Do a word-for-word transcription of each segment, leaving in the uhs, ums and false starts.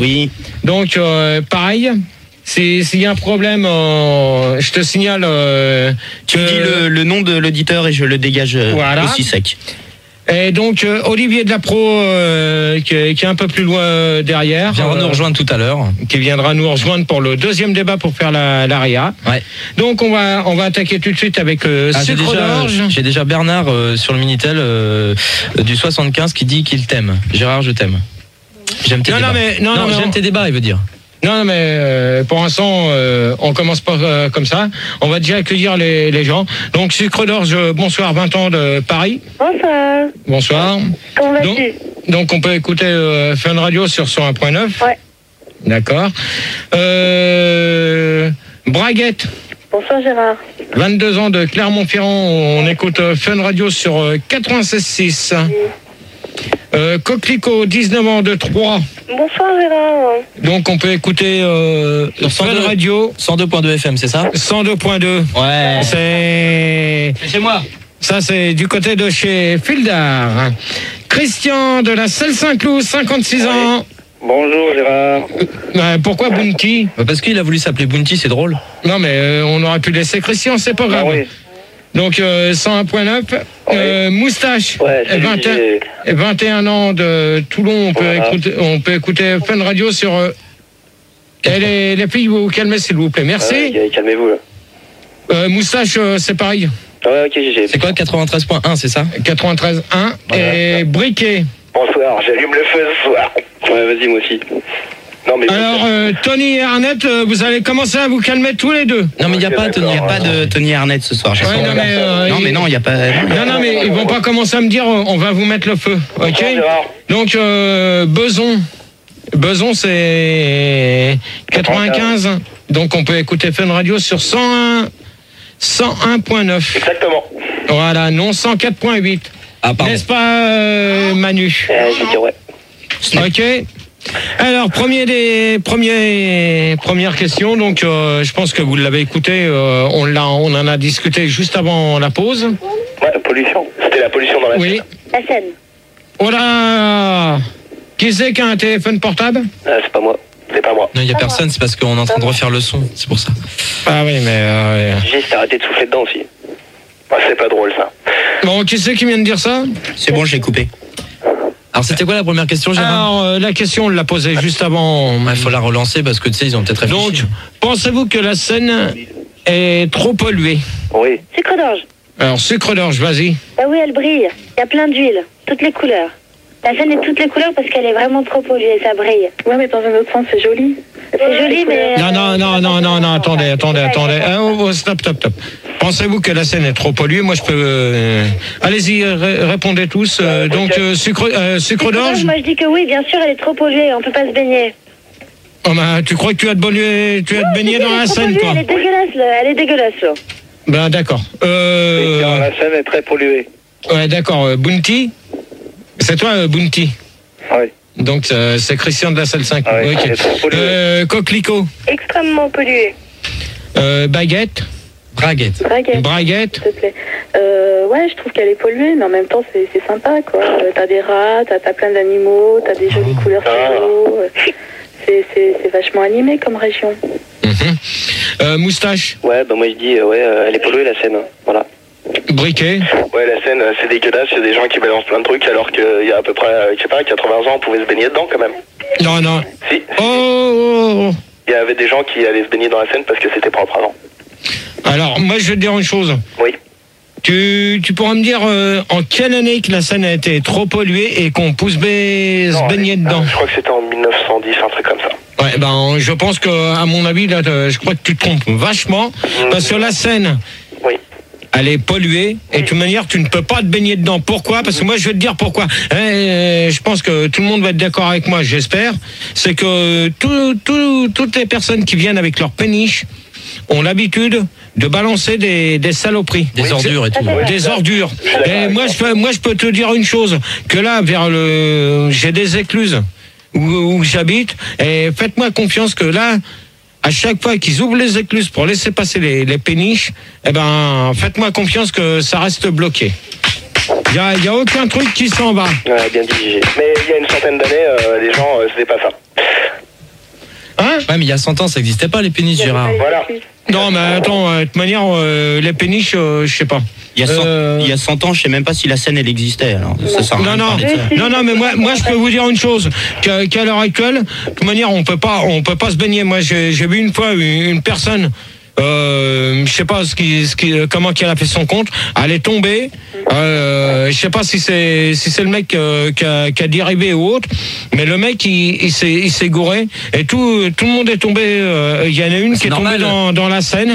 Oui. Donc, euh, pareil, s'il y a un problème, euh, je te signale... Euh, tu me dis le, le nom de l'auditeur et je le dégage voilà. aussi sec. Et donc, euh, Olivier Delapro, euh, qui, est, qui est un peu plus loin derrière. Il viendra euh, nous rejoindre tout à l'heure. Qui viendra nous rejoindre pour le deuxième débat pour faire la, la R I A. Ouais. Donc, on va, on va attaquer tout de suite avec euh, ah, Sucre d'orge. J'ai déjà Bernard euh, sur le Minitel euh, du soixante-quinze qui dit qu'il t'aime. Gérard, je t'aime. J'aime tes non, débats. Non, mais, non, non, non, j'aime non. tes débats, il veut dire. Non, non, mais euh, pour l'instant, euh, on commence pas euh, comme ça. On va déjà accueillir les, les gens. Donc, Sucre d'orge, bonsoir, vingt ans de Paris. Bonsoir. Bonsoir. Comment vas-tu? Donc, donc, on peut écouter euh, Fun Radio sur cent un point neuf. Ouais. D'accord. Euh, Braguette. Bonsoir Gérard. vingt-deux ans de Clermont-Ferrand. On écoute euh, Fun Radio sur euh, quatre-vingt-seize virgule six. Oui. Euh, Coquelicot, dix-neuf ans de Troyes. Bonsoir Gérard. Donc on peut écouter euh, Fun Radio cent deux point deux F M, c'est ça? cent deux point deux. Ouais. C'est c'est chez moi. Ça c'est du côté de chez Fildar. Christian de la Selle Saint-Cloud, cinquante-six ans. Bonjour Gérard. Euh, pourquoi Bounty? Parce qu'il a voulu s'appeler Bounty, c'est drôle. Non mais euh, on aurait pu laisser Christian, c'est pas grave. Ah, oui. Donc euh, cent un point neuf. Euh, oui. Moustache. Ouais, vingt et un, vingt et un ans de Toulon. On peut, voilà. écouter, on peut écouter Fun Radio sur. Euh, et les, les filles, vous vous calmez s'il vous plaît. Merci. Ouais, calmez-vous là. Euh, Moustache, euh, c'est pareil. Ouais, ok, j'ai. C'est quoi quatre-vingt-treize point un, c'est ça? quatre-vingt-treize point un. Voilà. Et Briquet. Bonsoir, j'allume le feu ce soir. Ouais, vas-y, moi aussi. Non, mais alors, euh, Tony et Arnett, euh, vous allez commencer à vous calmer tous les deux. Non, mais il n'y a, pas, Tony, y a pas de Tony et Arnett ce soir. Ouais, non, mais, euh, non, mais non, il n'y a pas. Non, non, mais ils vont pas commencer à me dire on va vous mettre le feu. Ok. Donc, euh, Beson. Beson, c'est quatre-vingt-quinze. Donc, on peut écouter Fun Radio sur cent un, cent un point neuf. Exactement. Voilà, non cent quatre point huit. Ah, pardon. N'est-ce pas, euh, Manu? euh, Je dis ouais. Ok. Alors, premier des premiers première question. Donc, euh, je pense que vous l'avez écouté. Euh, on l'a, on en a discuté juste avant la pause. Ouais, pollution. C'était la pollution dans la oui. Seine. La Seine. Oh là! Qui c'est qui a un téléphone portable? euh, C'est pas moi. C'est pas moi. Non, il n'y a personne. C'est parce qu'on est en train de refaire le son. C'est pour ça. Ah oui, mais. Euh, Juste arrêté de souffler dedans aussi. Ouais, c'est pas drôle ça. Bon, qui c'est qui vient de dire ça? C'est bon, je l'ai coupé. Alors, c'était quoi la première question, Gérard? Alors, euh, la question, on l'a posée juste avant. Il faut la relancer parce que, tu sais, ils ont peut-être réfléchi. Donc, pensez-vous que la Seine est trop polluée? Oui. Sucre d'orge. Alors, Sucre d'orge, vas-y. Bah oui, elle brille. Il y a plein d'huile, toutes les couleurs. La Seine est toutes les couleurs parce qu'elle est vraiment trop polluée, ça brille. Ouais, mais dans un autre sens, c'est joli. C'est joli, mais... Non, non, non, non, non, non, attendez, attendez, attendez. Oh, oh, stop, stop, stop. Pensez-vous que la Seine est trop polluée? Moi, je peux... Euh... Allez-y, ré- répondez tous. Euh, donc, euh, sucre, euh, sucre d'orge? Moi, je dis que oui, bien sûr, elle est trop polluée. On peut pas se baigner. Oh, bah, tu crois que tu vas te baigner, tu vas te baigner dans la Seine, toi? Elle est dégueulasse, là. Elle est dégueulasse, là. Ben, d'accord. Euh... La Seine est très polluée. Ouais, d'accord. Euh, Bounty? C'est toi, euh, Bounty? Oui. Donc, euh, c'est Christian de la Selle cinq. Ah oui, okay. euh, Coquelicot? Extrêmement polluée. Euh, Baguette? Braguette. Braguette. Braguette? S'il te plaît. Euh, ouais, je trouve qu'elle est polluée, mais en même temps, c'est, c'est sympa, quoi. Euh, t'as des rats, t'as, t'as plein d'animaux, t'as des jolies Ah. couleurs sur l'eau. C'est, c'est, c'est vachement animé comme région. Mm-hmm. euh, Moustache? Ouais, bah moi je dis, euh, ouais, euh, elle est polluée la Seine. Voilà. Briquet? Ouais, la Seine, euh, c'est dégueulasse, il y a des gens qui balancent plein de trucs alors qu'il y a à peu près, euh, je sais pas, quatre-vingts ans, on pouvait se baigner dedans quand même. Non, non. Si. Oh, oh, oh. Il y avait des gens qui allaient se baigner dans la Seine parce que c'était propre avant. Alors, moi, je vais te dire une chose. Oui. Tu, tu pourras me dire euh, en quelle année que la Seine a été trop polluée et qu'on pousse ba- se baigner dedans? Je crois que c'était en mille neuf cent dix, un truc comme ça. Ouais, ben, je pense que, à mon avis, là, je crois que tu te trompes vachement. Mmh. Parce que la Seine, oui. elle est polluée et de toute manière, tu ne peux pas te baigner dedans. Pourquoi? Parce que moi, je vais te dire pourquoi. Et je pense que tout le monde va être d'accord avec moi, j'espère. C'est que tout, tout, toutes les personnes qui viennent avec leur péniche ont l'habitude de balancer des, des saloperies. Des oui, ordures et tout. Ouais. Des ordures. Et moi je, peux, moi, je peux te dire une chose, que là, vers le, j'ai des écluses où, où j'habite, et faites-moi confiance que là, à chaque fois qu'ils ouvrent les écluses pour laisser passer les, les péniches, eh ben, faites-moi confiance que ça reste bloqué. Il n'y a, y a aucun truc qui s'en va. Ouais, bien dit. Mais il y a une centaine d'années, euh, les gens, euh, c'était pas ça. Ouais, mais il y a cent ans, ça n'existait pas, les péniches, Gérard. Voilà. Non, mais attends, de toute manière, euh, les péniches, euh, je sais pas. Il y, a cent, Euh... il y a cent ans, je sais même pas si la Seine elle existait. Alors, ça sert à rien Non, non, de parler de ça. non, non, mais moi, moi, je peux vous dire une chose, qu'à, qu'à l'heure actuelle, de toute manière, on peut pas, on peut pas se baigner. Moi, j'ai, j'ai vu une fois une, une personne, euh, je sais pas ce qui, ce qui, comment qu'elle a fait son compte, elle est tombée. Euh, je sais pas si c'est, si c'est le mec euh, qui, a, qui a dérivé ou autre, mais le mec, il, il s'est, il s'est gouré et tout, tout le monde est tombé. euh, Il y en a une C'est qui est normal. tombée dans, dans la Seine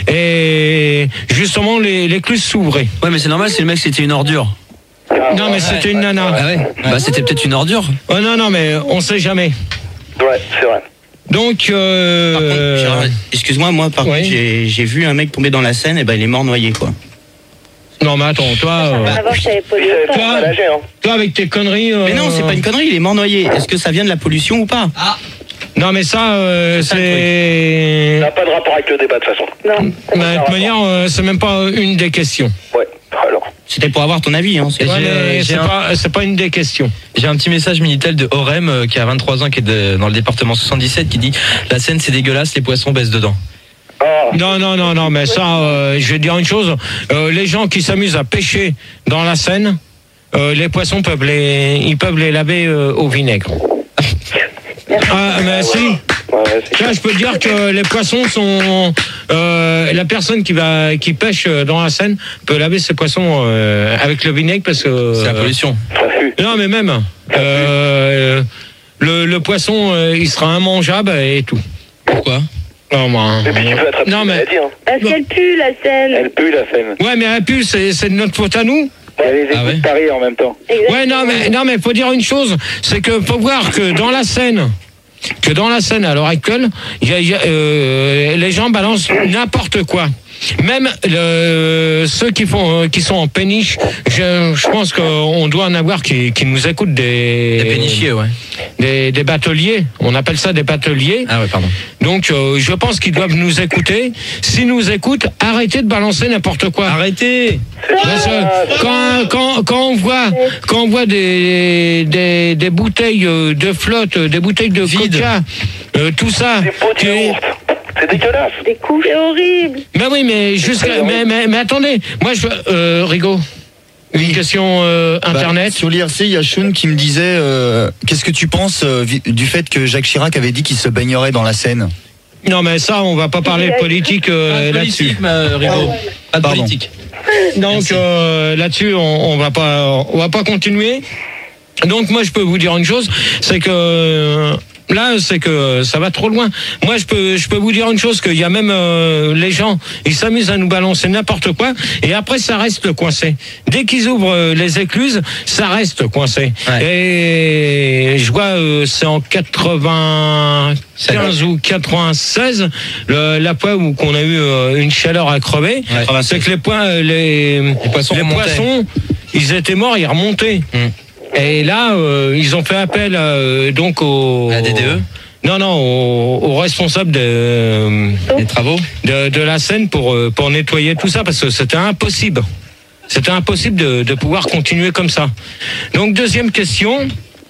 et justement les, les cluses s'ouvraient. Ouais, mais c'est normal, c'est le mec, c'était une ordure. Non, mais c'était une nana. Ah ouais. Bah, c'était peut-être une ordure. Oh non, non, mais on sait jamais. Ouais, c'est vrai. Donc, euh, Par contre, Gérard, excuse-moi, moi par ouais. contre, j'ai, j'ai vu un mec tomber dans la Seine, et ben il est mort noyé quoi. non, mais attends, toi, euh, Avant, je savais pas Lui, dire ça ça. va pas nager, hein. toi avec tes conneries. euh, Mais non, c'est pas une connerie, il est mort noyé. Est-ce que ça vient de la pollution ou pas? Non, mais ça, euh, C'est ça, le c'est. Ça n'a pas de rapport avec le débat, de toute façon. Non. Mais de toute manière, euh, c'est même pas une des questions. Ouais, alors. C'était pour avoir ton avis, hein. C'est- Ouais, j'ai, mais euh, j'ai c'est un- pas, c'est pas une des questions. J'ai un petit message Minitel de Orem euh, qui a vingt-trois ans, qui est de- dans le département soixante-dix-sept, qui dit la Seine c'est dégueulasse, les poissons baissent dedans. Ah, Non, non, non, non, mais ça, euh, je vais te dire une chose. Euh, les gens qui s'amusent à pêcher dans la Seine, euh, les poissons peuvent les, ils peuvent les laver euh, au vinaigre. Ah, mais si. ouais, ouais, c'est Là, je peux te dire que les poissons sont. Euh, la personne qui va qui pêche dans la Seine peut laver ses poissons euh, avec le vinaigre parce que. C'est la pollution. ça pue. Non, mais même. Euh, le, le poisson, euh, il sera immangeable et tout. Pourquoi? Non, moi, Et puis tu peux attraper non, une mais. maladie, hein. Parce qu'elle pue, la scène. Elle pue, la Seine. Ouais, mais la puce, c'est, c'est de notre faute à nous. Il y a les Ah écoutes ouais. de Paris en même temps. Ouais, non, mais non, mais faut dire une chose, c'est que faut voir que dans la Seine, que dans la Seine à l'heure actuelle, il y a, il y a, euh, les gens balancent n'importe quoi. Même le, ceux qui font, euh, qui sont en péniche, je, je pense qu'on doit en avoir qui, qui nous écoutent des, Des pénichiers, ouais. des, des bateliers. On appelle ça des bateliers. Ah ouais, pardon. Donc, euh, je pense qu'ils doivent nous écouter. S'ils nous écoutent, arrêtez de balancer n'importe quoi. Arrêtez! Parce que quand, quand, quand on voit, quand on voit des, des, des bouteilles euh, de flotte, euh, des bouteilles de Vide. coca, euh, tout ça. Des pots de qui- yaourt. C'est dégueulasse. Des couches. C'est horrible. Mais oui, mais jusqu'à, très mais, mais, mais attendez, moi je, euh, Rigaud, une question euh, internet. Bah, sur l'I R C, il y a Sean qui me disait euh, qu'est-ce que tu penses euh, vi- du fait que Jacques Chirac avait dit qu'il se baignerait dans la Seine? Non, mais ça, on va pas parler de politique euh, Pas de là-dessus. politique, ma Rigaud. Pas de Pardon. politique. Donc Merci. euh, là-dessus, on, on va pas, on va pas continuer. Donc moi, je peux vous dire une chose, c'est que euh, là, c'est que ça va trop loin. Moi, je peux, je peux vous dire une chose, qu'il y a même euh, les gens, ils s'amusent à nous balancer n'importe quoi, et après, ça reste coincé. Dès qu'ils ouvrent euh, les écluses, ça reste coincé. Ouais. Et je vois, euh, c'est en quatre-vingt-quinze ou quatre-vingt-seize, le, la fois où qu'on a eu euh, une chaleur à crever, Ouais. c'est que les points, euh, les, Les poissons les remontaient. poissons, ils étaient morts, ils remontaient. Mm. Et là, euh, ils ont fait appel euh, donc au À la D D E? Non, non, aux, aux responsables de, Les travaux? de, de la Seine pour, euh, pour nettoyer tout ça, parce que c'était impossible. C'était impossible de, de pouvoir continuer comme ça. Donc, deuxième question.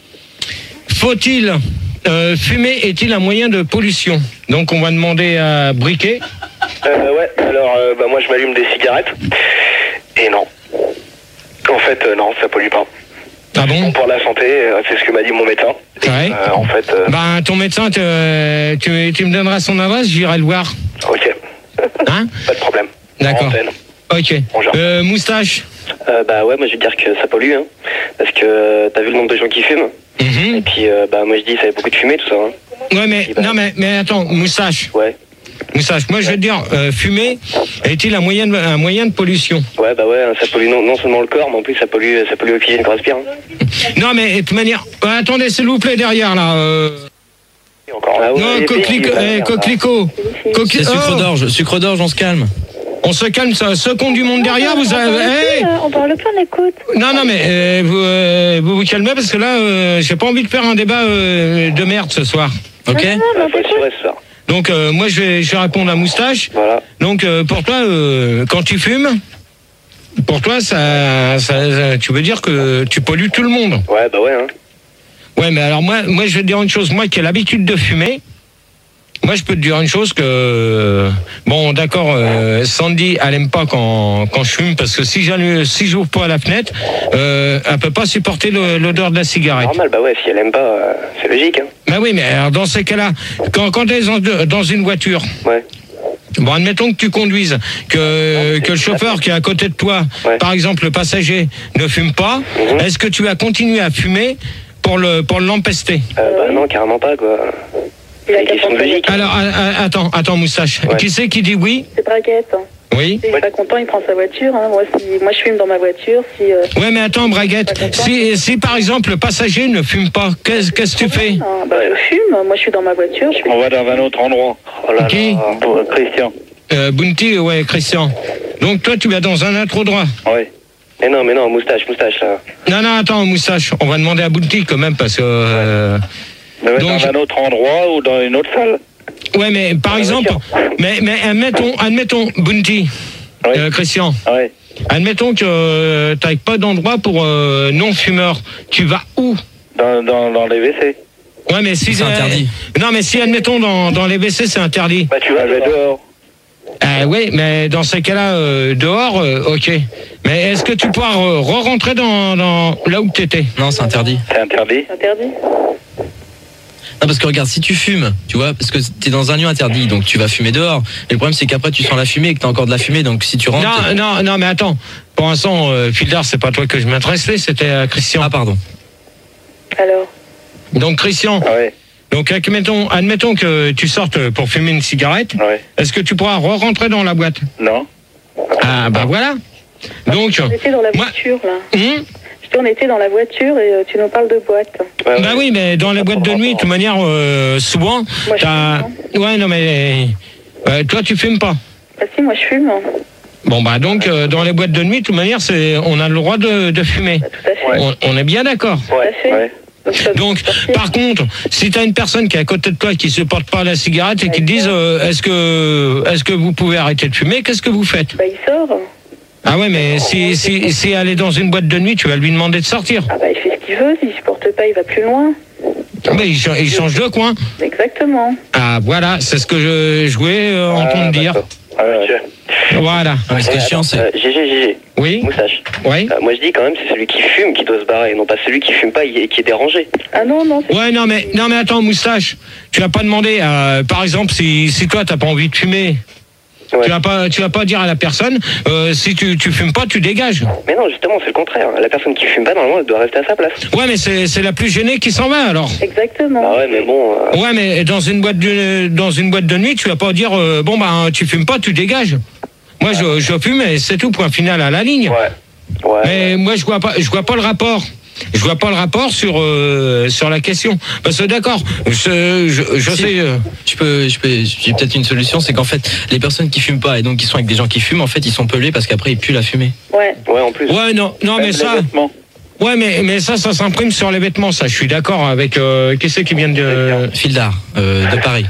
Faut-il euh, fumer est-il un moyen de pollution? Donc, on va demander à Briquet. Euh, ouais, alors, euh, bah, moi, je m'allume des cigarettes. Et non. En fait, euh, non, ça pollue pas. Ah bon? Pour la santé, euh, c'est ce que m'a dit mon médecin. Ouais. Euh, en fait, euh, Ben, ton médecin, te- tu, tu me donneras son adresse, j'irai le voir. ok, Hein? pas de problème. D'accord. Antenne. Ok. Bonjour. Euh, moustache. Euh, bah ouais, moi je vais dire que ça pollue, hein. Parce que euh, t'as vu le nombre de gens qui fument. Mhm. Et puis, euh, bah moi je dis, ça fait beaucoup de fumée, tout ça. Hein. Ouais, mais, non, mais, mais attends, moustache. Ouais. Moustache. Moi, je veux te dire, euh, fumer est-il un moyen de, un moyen de pollution? Ouais, bah ouais, ça pollue non, non seulement le corps, mais en plus ça pollue, ça pollue l'oxygène qu'on respire. Hein. Non, mais de toute manière. euh, attendez, s'il vous plaît, derrière, là. Euh, Et encore. Ah, ouais, non, les coquelico. pays, eh, bah, coquelicot. Coqui- C'est sucre oh, d'orge. Sucre d'orge, on se calme. on se calme, ça. Ceux qui ont du monde derrière, vous On parle avez. plus, eh, euh, On parle plus, on écoute. non, non, mais euh, vous, euh, vous vous calmez parce que là, euh, j'ai pas envie de faire un débat euh, de merde ce soir. Ok? Non, non, bah, non, faut t'écoutes. assurer ce soir. Donc, euh, moi, je vais, je vais répondre à moustache. Voilà. Donc, euh, pour toi, euh, quand tu fumes, pour toi, ça, ça, ça- tu veux dire que tu pollues tout le monde. Ouais, bah ouais, hein. Ouais, mais alors moi, moi, je vais te dire une chose. Moi qui ai l'habitude de fumer, moi, je peux te dire une chose que bon, d'accord, euh, Sandy, elle aime pas quand quand je fume parce que si j'allume, si j'ouvre pas la fenêtre, euh, elle peut pas supporter le, l'odeur de la cigarette. Normal, bah ouais, si elle aime pas, euh, c'est logique. Hein. Bah oui, mais alors dans ces cas-là, quand quand t'es dans, dans une voiture. Ouais. Bon, admettons que tu conduises, que, que le chauffeur qui est à côté de toi, ouais. par exemple le passager, ne fume pas, mm-hmm. est-ce que tu vas continuer à fumer pour le pour l'empester? euh, Bah non, carrément pas, quoi. Alors, a, a, attends, attends, Moustache. Ouais. Qui c'est qui dit oui? C'est Braguette. Oui. Il est pas content, il prend sa voiture. Hein. Moi, si, moi, je fume dans ma voiture. Si, euh... Ouais, mais attends, Braguette. Si, si par exemple le passager ne fume pas, qu'est-ce qu'est-ce que tu fais? Ah, bah, je fume. Moi, je suis dans ma voiture. Je On va dans un autre endroit. Oh là qui là. Pour Christian. Euh, Bounty, ouais, Christian. Donc toi, tu vas dans un autre endroit. Oui. Mais non, mais non, moustache, moustache là. Non, non, attends, Moustache. On va demander à Bounty quand même parce que. Euh... Ouais. Donc, dans un autre endroit ou dans une autre salle. Ouais, mais par exemple, mais, mais admettons, admettons, Bounty, oui. euh, Christian, oui. admettons que euh, tu n'as pas d'endroit pour euh, non-fumeurs. Tu vas où? Dans, dans, dans les W C. Ouais, mais si c'est euh, interdit. Non, mais si, admettons, dans, dans les W C, c'est interdit. Bah, tu vas aller dehors. Euh, oui, mais dans ces cas-là, euh, dehors, euh, ok. Mais est-ce que tu pourras euh, re-rentrer dans, dans là où tu étais? Non, c'est interdit. C'est interdit. Interdit. Non, parce que regarde, si tu fumes, tu vois, parce que t'es dans un lieu interdit, donc tu vas fumer dehors. Et le problème, c'est qu'après, tu sens la fumée et que t'as encore de la fumée, donc si tu rentres. Non, non, non, mais attends. Pour l'instant, euh, Fildar, c'est pas toi que je m'intéressais, c'était euh, Christian. Ah, pardon. Alors. Donc, Christian. Ah ouais. Donc, admettons, admettons que tu sortes pour fumer une cigarette. Ouais. Est-ce que tu pourras re-rentrer dans la boîte? Non. Ah, bah voilà. Donc. On était dans la voiture, moi, là. Hum On était dans la voiture et euh, tu nous parles de boîte. Ouais, bah ouais. Oui, mais dans les boîtes de nuit, de toute manière, euh, souvent, moi, t'as... Ouais, non, mais... Euh, toi, tu fumes pas? Bah si, moi, je fume. Bon, bah donc, euh, dans les boîtes de nuit, de toute manière, c'est... on a le droit de, de fumer. Bah, tout à fait. On, on est bien d'accord. Ouais, tout à fait. Ouais. Donc, donc par contre, si tu as une personne qui est à côté de toi qui ne supporte pas la cigarette et qui te dise euh, est-ce que, est-ce que vous pouvez arrêter de fumer, qu'est-ce que vous faites? Bah, il sort. Ah ouais, mais si, si, si elle est dans une boîte de nuit, tu vas lui demander de sortir. Ah bah il fait ce qu'il veut, s'il supporte pas, il va plus loin. Mais il, il change de coin. Exactement. Ah voilà, c'est ce que je, je voulais euh, entendre ah, dire. Ah, okay. Voilà. Ah, mais ce qui est chiant, c'est... Euh, G G, G G. Oui. Moustache. Oui. Euh, moi je dis quand même, c'est celui qui fume qui doit se barrer, non pas celui qui fume pas et qui est dérangé. Ah non, non. Ouais, non mais, non mais attends, Moustache, tu vas pas demander, euh, par exemple, si, si toi t'as pas envie de fumer... Ouais. Tu vas pas, tu vas pas dire à la personne, euh, si tu, tu fumes pas, tu dégages. Mais non, justement, c'est le contraire. La personne qui fume pas, normalement, elle doit rester à sa place. Ouais, mais c'est, c'est la plus gênée qui s'en va, alors. Exactement. Ah ouais, mais bon. Euh... Ouais, mais dans une boîte de, dans une boîte de nuit, tu vas pas dire, euh, bon bah, tu fumes pas, tu dégages. Moi, ouais. je, je fume et c'est tout, point final à la ligne. Ouais. Ouais. Mais ouais. moi, je vois pas, je vois pas le rapport. Je vois pas le rapport sur euh, sur la question. Parce que d'accord, je, je, je si, sais. Euh... Je peux, je peux, j'ai peut-être une solution, c'est qu'en fait, les personnes qui fument pas et donc qui sont avec des gens qui fument, en fait, ils sont pelés parce qu'après ils puent la fumée. Ouais. Ouais, en plus. Ouais, non, non, Même mais ça. Vêtements. Ouais, mais mais ça, ça s'imprime sur les vêtements. Ça, je suis d'accord avec. Euh, qui c'est qui vient de. Fildar, euh, de Paris.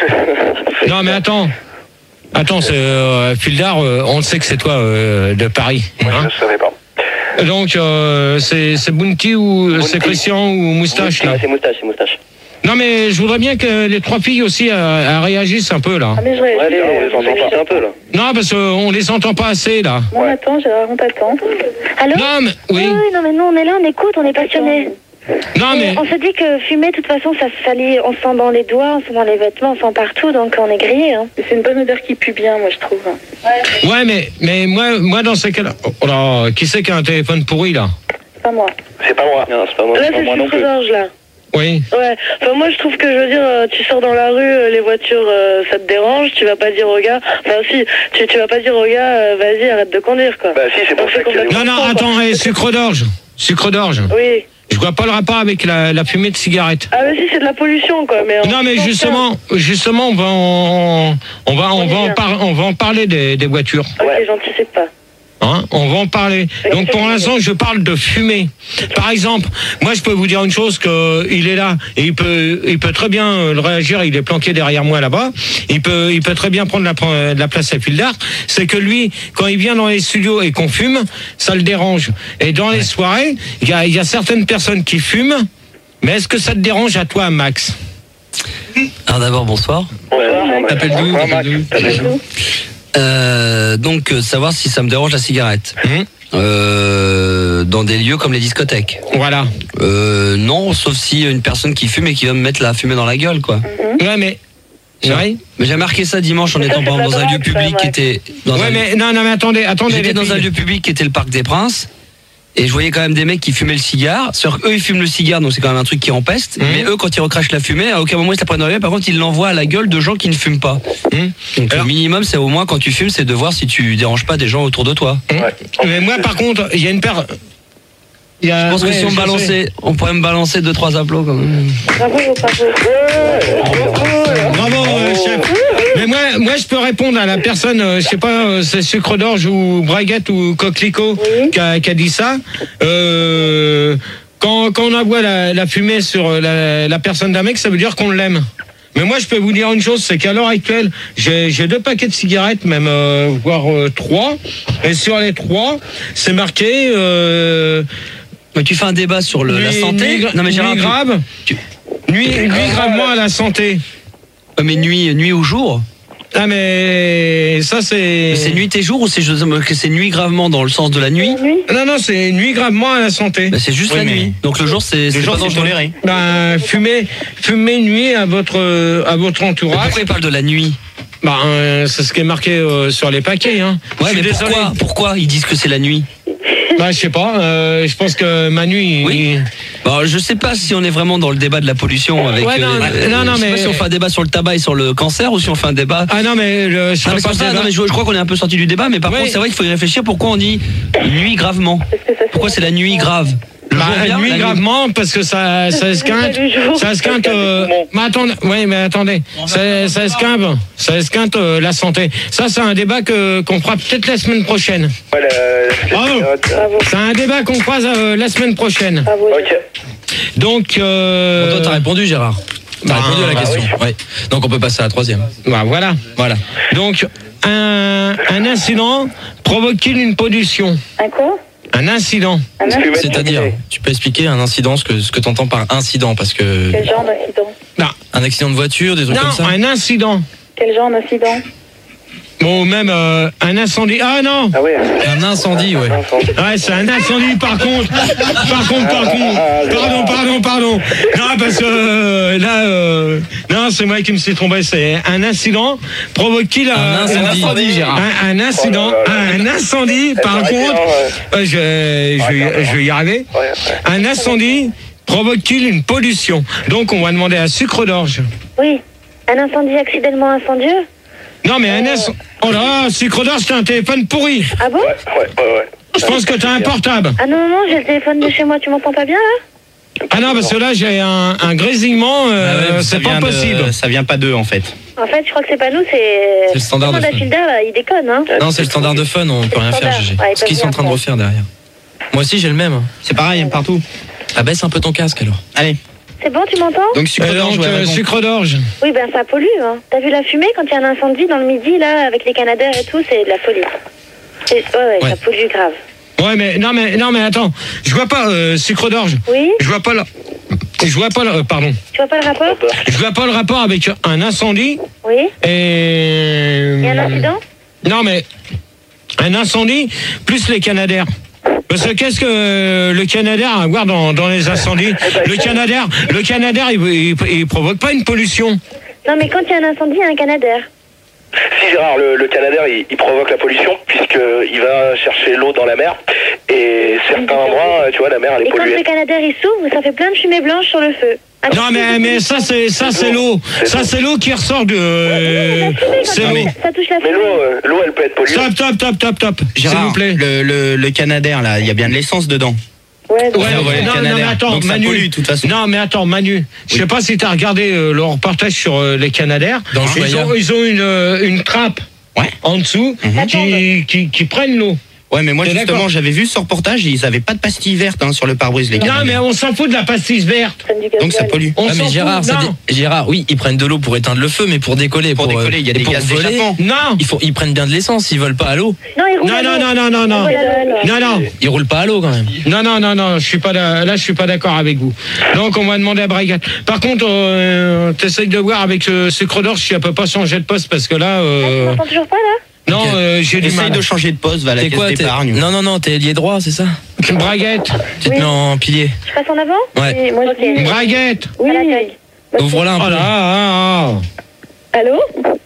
Non, mais attends. Attends, c'est euh, Fildar. Euh, on sait que c'est toi euh, de Paris. Hein ouais, je savais pas. Donc, euh, c'est, c'est Bounty ou Bounty. C'est Christian ou Moustache, là? C'est Moustache, c'est Moustache. Non, mais je voudrais bien que les trois filles aussi euh, réagissent un peu, là. Ah, mais je réagis. Ouais, les, on les entend pas un peu, là. Non, parce qu'on les entend pas assez, là. Bon, ouais. Attends, Gérard, on t'attend. Allô? Non, mais... Oui. Oui, non, mais nous, on est là, on écoute, on est passionnés. Non, mais... On se dit que fumer, de toute façon, ça se salit, on sent dans les doigts, on sent dans les vêtements, on sent partout, donc on est grillé. Hein. C'est une bonne odeur qui pue bien, moi, je trouve. Ouais, ouais mais, mais moi, moi, dans ces cas-là... Oh là, qui c'est qui a un téléphone pourri, là? C'est pas moi. C'est pas moi. Non, c'est pas moi. Là, c'est pas moi non plus. Georges, là. Oui. Ouais. Enfin, moi, je trouve que, je veux dire, tu sors dans la rue, les voitures, euh, ça te dérange, tu vas pas dire au gars... Enfin, si, tu, tu vas pas dire au gars, euh, vas-y, arrête de conduire, quoi. Bah, si, c'est pour ça que... Non, non, attends, hey, sucre d'orge. Sucre d'orge. Oui. Je vois pas le rapport avec la, la fumée de cigarette. Ah mais si, c'est de la pollution, quoi. Mais non, mais justement, justement, on va en, on va, on va en, par, on va en parler des, des voitures. Ok, ouais. J'anticipe pas. Hein, on va en parler. Donc pour l'instant, je parle de fumée. Par exemple, moi je peux vous dire une chose, que il est là et il peut, il peut très bien le réagir. Il est planqué derrière moi là-bas. Il peut, il peut très bien prendre la, la place à Fildar. C'est que lui, quand il vient dans les studios et qu'on fume, ça le dérange. Et dans les soirées, il y a, il y a certaines personnes qui fument. Mais est-ce que ça te dérange à toi, Max? Alors d'abord, bonsoir. T'appelles d'où T'appelles d'où Euh, donc, euh, savoir si ça me dérange la cigarette. Mmh. Euh, dans des lieux comme les discothèques. Voilà. Euh, non, sauf si une personne qui fume et qui va me mettre la fumée dans la gueule, quoi. Mmh. Ouais, mais... C'est vrai. Mais j'ai remarqué ça dimanche en étant dans un lieu public qui était... Dans ouais, un... mais non, non, mais attendez, attendez. J'étais dans un lieu public qui était le Parc des Princes. Et je voyais quand même des mecs qui fumaient le cigare. Sur eux, ils fument le cigare, donc c'est quand même un truc qui empeste. Mmh. Mais eux, quand ils recrachent la fumée, à aucun moment ils se la prennent dans la gueule. Par contre, ils l'envoient à la gueule de gens qui ne fument pas. Mmh. Donc alors, le minimum, c'est au moins quand tu fumes, c'est de voir si tu déranges pas des gens autour de toi. Mmh. Ouais. Mais moi, par contre, il y a une paire. Je pense ouais, que si on balançait, sais. on pourrait me balancer deux trois applaudissements quand même. Bravo, bravo. Bravo, euh, chef. Mais moi, moi, je peux répondre à la personne, euh, je sais pas, euh, c'est Sucre d'Orge ou Braguette ou Coquelicot oui. qui, a, qui a dit ça. Euh, quand, quand on envoie la, la fumée sur la, la personne d'un mec, ça veut dire qu'on l'aime. Mais moi, je peux vous dire une chose, c'est qu'à l'heure actuelle, j'ai, j'ai deux paquets de cigarettes, même euh, voire euh, trois. Et sur les trois, c'est marqué. Euh, mais tu fais un débat sur le, nuit, la santé. Nuit, non mais nuit grave. Tu... Nuit, nuit gravement à la santé. Mais nuit, nuit ou jour? Ah mais ça c'est. Mais c'est nuit et jour ou c'est que c'est nuit gravement dans le sens de la nuit? Non non c'est nuit gravement à la santé. Bah, c'est juste oui, la nuit. Donc le jour c'est le jour c'est toléré. Bah fumer fumer nuit à votre à votre entourage. Mais pourquoi il parle de la nuit? Bah euh, c'est ce qui est marqué euh, sur les paquets hein. Ouais mais pourquoi pourquoi ils disent que c'est la nuit? Bah je sais pas, euh, je pense que Manu il... Oui. Bon, je sais pas si on est vraiment dans le débat de la pollution avec ouais, non, euh, non, non, je sais mais... pas si on fait un débat sur le tabac et sur le cancer ou si on fait un débat. Ah non mais je, je, non, mais, pas ça, non, mais je, je crois qu'on est un peu sorti du débat mais par oui. contre c'est vrai qu'il faut y réfléchir pourquoi on dit nuit gravement. Pourquoi c'est la nuit grave? Bah, bien, nuit gravement nuit. Parce que ça ça esquinte ça esquinte euh, mais attendez oui mais attendez ça, ça esquinte ça esquinte euh, la santé. Ça c'est un débat que qu'on fera peut-être la semaine prochaine. Voilà, bravo. C'est un débat qu'on fera euh, la semaine prochaine. Ok. Donc euh... bon, toi t'as répondu Gérard. T'as bah, répondu à la bah, question. Oui. Ouais. Donc on peut passer à la troisième. Bah voilà. Voilà. Donc un un incident provoque-t-il une pollution? Un quoi? Un incident. C'est-à-dire, tu peux expliquer un incident, ce que, ce que tu entends par incident, parce que... Quel genre d'incident? Non. Un accident de voiture, des trucs non, comme ça? Non, un incident. Quel genre d'incident? Bon, même euh, un incendie. Ah non! Ah ouais. Un incendie, ouais. Ouais, c'est un incendie par contre. Par contre, par contre. Pardon, pardon, pardon. Non, parce que euh, là, euh, non, c'est moi qui me suis trompé. C'est un incident provoque-t-il un incendie, un, incendie Gérard. Un, un incident, oh là là. un incendie. Par contre, euh, je, je, vais, je vais y arriver. Un incendie provoque-t-il une pollution? Donc, on va demander à Sucre d'Orge. Oui. Un incendie accidentellement incendieux? Non, mais un incendie. Oh là, Sucre d'Orge, c'est un téléphone pourri. Ah bon? Ouais, ouais, ouais. ouais. Je pense que t'as un portable. Ah non, non, non, j'ai le téléphone de chez moi, tu m'entends pas bien là? Ah non, parce que là j'ai un, un grésillement, euh, ah ouais, c'est pas possible. De, ça vient pas d'eux en fait. En fait, je crois que c'est pas nous, c'est. C'est le standard de fun. Là, il déconne, hein. Non, c'est le standard de fun, on peut rien faire, G G. Ouais, ce qu'ils sont en train de refaire derrière. Moi aussi j'ai le même. C'est pareil, partout. Ah, baisse un peu ton casque alors. Allez. C'est bon, tu m'entends? Donc sucre d'orge, ouais, euh, sucre d'orge. Oui, ben ça pollue. Hein. T'as vu la fumée quand il y a un incendie dans le midi là, avec les canadaires et tout, c'est de la folie. C'est... Ouais, ouais, ouais, ça pollue grave. Ouais, mais non, mais non, mais attends, je vois pas euh, sucre d'orge. Oui. Je vois pas le, je vois pas le, euh, pardon. Tu vois pas le rapport? Je vois pas le rapport avec un incendie. Oui. Et. Il y a un incident? Non, mais un incendie plus les canadaires. Parce que qu'est-ce que le canadair a à voir dans, dans les incendies? Le canadair, le canadair, il, il, il provoque pas une pollution. Non, mais quand il y a un incendie, il y a un canadair. Si Gérard, le, le canadair, il, il provoque la pollution puisqu'il va chercher l'eau dans la mer et certains endroits, tu vois, la mer elle est et polluée. Et quand le canadair il s'ouvre, ça fait plein de fumée blanche sur le feu. Ah, non mais mais ça c'est ça c'est l'eau, ça c'est l'eau qui ressort de. Euh, c'est l'eau. Ça touche la fumée. Mais l'eau, l'eau elle peut être polluée. Top top top top top. S'il vous plaît. Le le le canadair là, il y a bien de l'essence dedans. Ouais, ouais, ouais, non, non, mais attends, donc Manu. Ça pollue, de toute façon. Non, mais attends, Manu. Je sais oui. pas si t'as regardé euh, leur reportage sur euh, les canadaires. Dans ils, ont, ils ont une euh, une trappe ouais. en dessous mm-hmm. qui, qui qui prennent l'eau. Ouais, mais moi T'es justement, d'accord j'avais vu ce reportage, ils avaient pas de pastille verte hein, sur le pare-brise, les gars. Non, mais on s'en fout de la pastille verte. Donc ça pollue. On Ah, s'en mais Gérard, fout, ça non. dé- Gérard, oui, ils prennent de l'eau pour éteindre le feu, mais pour décoller, Pour pour, décoller, il y a et des pour gaz voler, d'échappement. Non. ils, font, ils prennent bien de l'essence, ils volent pas à l'eau. Non, il roule Non, à non, l'eau. non, non, non, non. Il roule à l'eau. Non, non. Ils roulent pas à l'eau quand même. Non, non, non, non, je suis pas da- là, je suis pas d'accord avec vous. Donc, on va demander à Brigade. Par contre, euh, t'essayes de voir avec ce sucre d'orge si elle peut pas changer de poste parce que là, Ah, tu euh, m'entends toujours pas là? non, euh, j'ai du Essaye mal. de changer de poste, va à la T'es caisse quoi t'es- d'épargne. Non, non, non, t'es lié droit, c'est ça? Braguette, Tu te Oui. mets en pilier. Je passe en avant? Ouais. Oui, moi je dis. Braguette. Oui. Ouvre-la un Oh peu. là, ah, ah. Allô?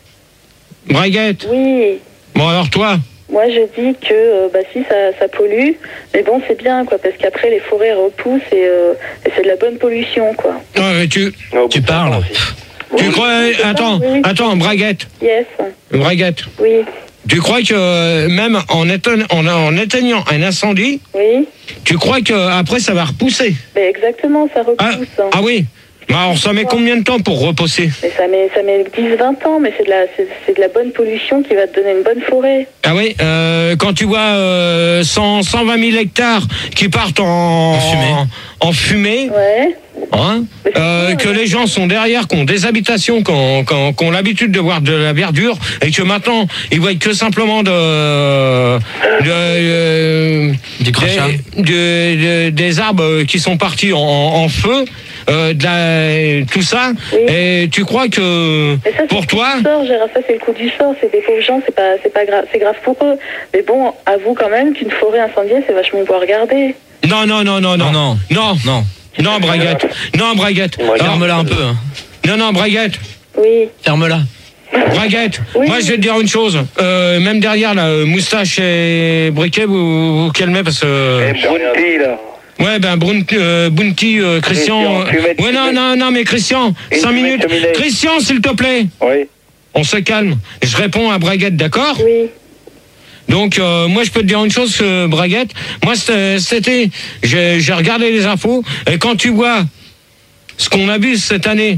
Braguette. Oui. Bon, alors toi, Moi je dis que euh, bah si ça, ça pollue, mais bon c'est bien quoi, parce qu'après les forêts repoussent et, euh, et c'est de la bonne pollution quoi. Ouais, mais tu, Tu parles. tu Oui, crois, c'est ça, attends, oui, oui. attends, Braguette, Yes. Braguette. Oui. Tu crois que euh, même en, étein- en, en éteignant un incendie, Oui. tu crois que après ça va repousser? Ben exactement, ça Ah, repousse. hein. ah oui. Bah, alors ça met combien de temps pour repousser? Mais ça met, ça met dix vingt ans, mais c'est de, la, c'est, c'est de la bonne pollution qui va te donner une bonne forêt. Ah oui, euh, quand tu vois euh, cent, cent vingt mille hectares qui partent en, En fumée. en fumée, Ouais. hein, Mais c'est euh, ça, que ouais. les gens sont derrière, qui ont des habitations, qui ont, qui ont- qui ont l'habitude de voir de la verdure, et que maintenant ils voient que simplement de, de, euh, Du crachat. des, de- de- des arbres qui sont partis en, en feu. Euh, de la, tout ça, Oui. et tu crois que Mais ça, c'est pour le coup toi, du sort, Gérard, ça c'est le coup du sort, c'est des pauvres gens, c'est pas, c'est pas grave, c'est grave pour eux. Mais bon, avoue quand même qu'une forêt incendiée, c'est vachement beau à regarder. non, non, non, non, non, Non, non. non, Non. non, Braguette, non, Braguette, Alors, Ferme-la un peu. hein. non, non, Braguette, Oui. Ferme-la. Braguette, Oui. moi je vais te dire une chose, euh, même derrière la moustache et briquet, vous vous calmez parce que... Bounty, là. Ouais, ben Brunti, euh, Bounty, euh, Christian... Christian, fumette, ouais, non, fumette. non, non, mais Christian, Une cinq fumette minutes. cheminée. Christian, s'il te plaît, Oui. on se calme. Je réponds à Braguette, d'accord? Oui. Donc, euh, moi, je peux te dire une chose, euh, Braguette. Moi, c'était- c'était... J'ai j'ai regardé les infos, et quand tu vois ce qu'on a vu cette année,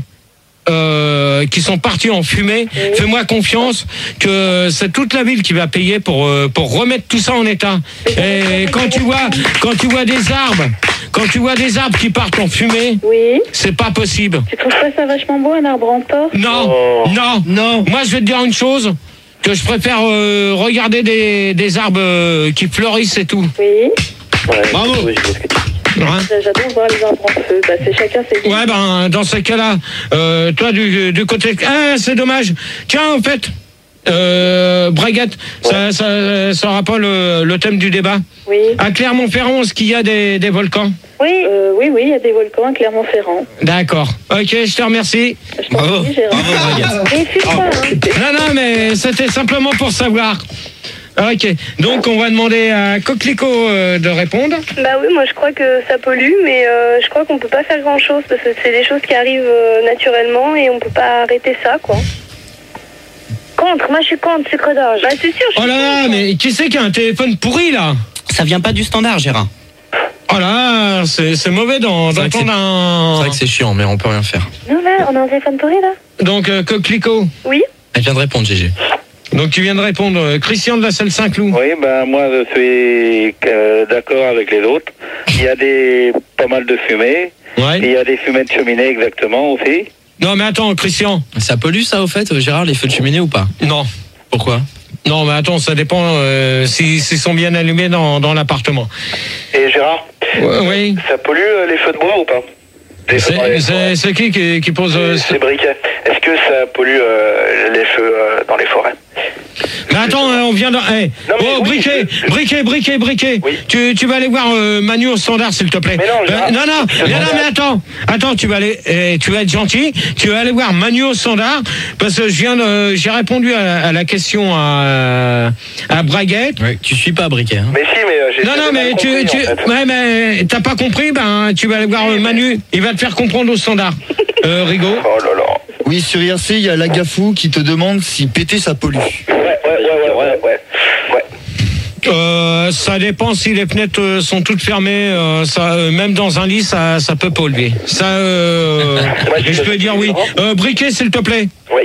euh, qui sont partis en fumée, fais-moi confiance que c'est toute la ville qui va payer pour euh, pour remettre tout ça en état. Et quand tu vois quand tu vois des arbres, quand tu vois des arbres qui partent en fumée, Oui. c'est pas possible. Tu trouves pas ça vachement beau, un arbre en torse? Non, Oh. non, non. Moi, je vais te dire une chose, que je préfère euh, regarder des des arbres euh, qui fleurissent et tout. Oui. Ouais, Bravo. oui, je vois ce que tu dis. Hein? J'adore voir les arbres en feu. Bah, c'est chacun ses goûts. Ouais, ben, dans ce cas-là, euh, toi, du, du côté... Ah, c'est dommage. Tiens, en fait, euh, Braguette, ça, ça, ça aura pas le, le thème du débat. Oui. À Clermont-Ferrand, est-ce qu'il y a des, des volcans? Oui. Euh, oui, oui, il y a des volcans à Clermont-Ferrand. D'accord. Ok, je te remercie. Je t'en prie, Gérard. Mais fuis pas, hein. Non, non, mais c'était simplement pour savoir. Ok, donc on va demander à Coquelicot euh, de répondre. Bah oui, moi je crois que ça pollue, mais euh, je crois qu'on peut pas faire grand chose parce que c'est des choses qui arrivent euh, naturellement et on peut pas arrêter ça, quoi. Contre, moi je suis contre sucre d'orge. Bah c'est sûr, je Oh là là, mais qui c'est qui a un téléphone pourri là? Ça vient pas du standard, Gérard. Oh là, c'est c'est mauvais dans- C'est vrai que d'entendre c'est- un... C'est vrai que c'est chiant, mais on peut rien faire. Non, là, on a un téléphone pourri, là. Donc, euh, Coquelicot, Oui. Elle vient de répondre, G G. donc tu viens de répondre. Euh, Christian de la Salle Saint-Cloud. Oui, ben moi je suis euh, d'accord avec les autres. Il y a des pas mal de fumée. Et Ouais. il y a des fumées de cheminée exactement aussi. Non, mais attends, Christian. Ça pollue ça au fait, Gérard, les feux de cheminée ou pas? Non. Pourquoi? Non, mais attends, ça dépend euh, s'ils s'ils sont bien allumés dans, dans l'appartement. Et Gérard, Ouais, oui. ça pollue euh, les feux de bois ou pas? Les feux dans C'est les c'est- forêts. c'est qui qui, qui pose... euh, C'est briquet. Est-ce que ça pollue euh, les feux euh, dans les forêts? Mais attends, euh, on vient de... Hey. Non, mais Oh, oui, briquet, je- briquet, briquet, briquet. Oui. Tu, tu vas aller voir euh, Manu au standard, s'il te plaît. Mais non, Gérard, non, non, je te non, non, demande. mais attends. Attends, tu vas aller... eh, tu vas être gentil. Tu vas aller voir Manu au standard, parce que je viens de... J'ai répondu à, à la question à, à Braguette. Ouais, tu suis pas briquet. Hein. Mais si, mais euh, j'ai Non, non, mal mais tu, compris, tu, en fait. ouais, mais t'as pas compris, ben, tu vas aller voir euh, Manu, il va te faire comprendre au standard. Euh, Rigaud. Oh là là. Oui, sur I R C, il y a Lagafou qui te demande si péter ça pollue. Ouais, ouais, ouais, ouais, ouais, ouais. ouais. Euh, ça dépend si les fenêtres euh, sont toutes fermées, euh, ça, euh, même dans un lit, ça, ça peut polluer. Ça, euh, Ouais, et je peux dire oui. Euh, briquet, s'il te plaît. Oui.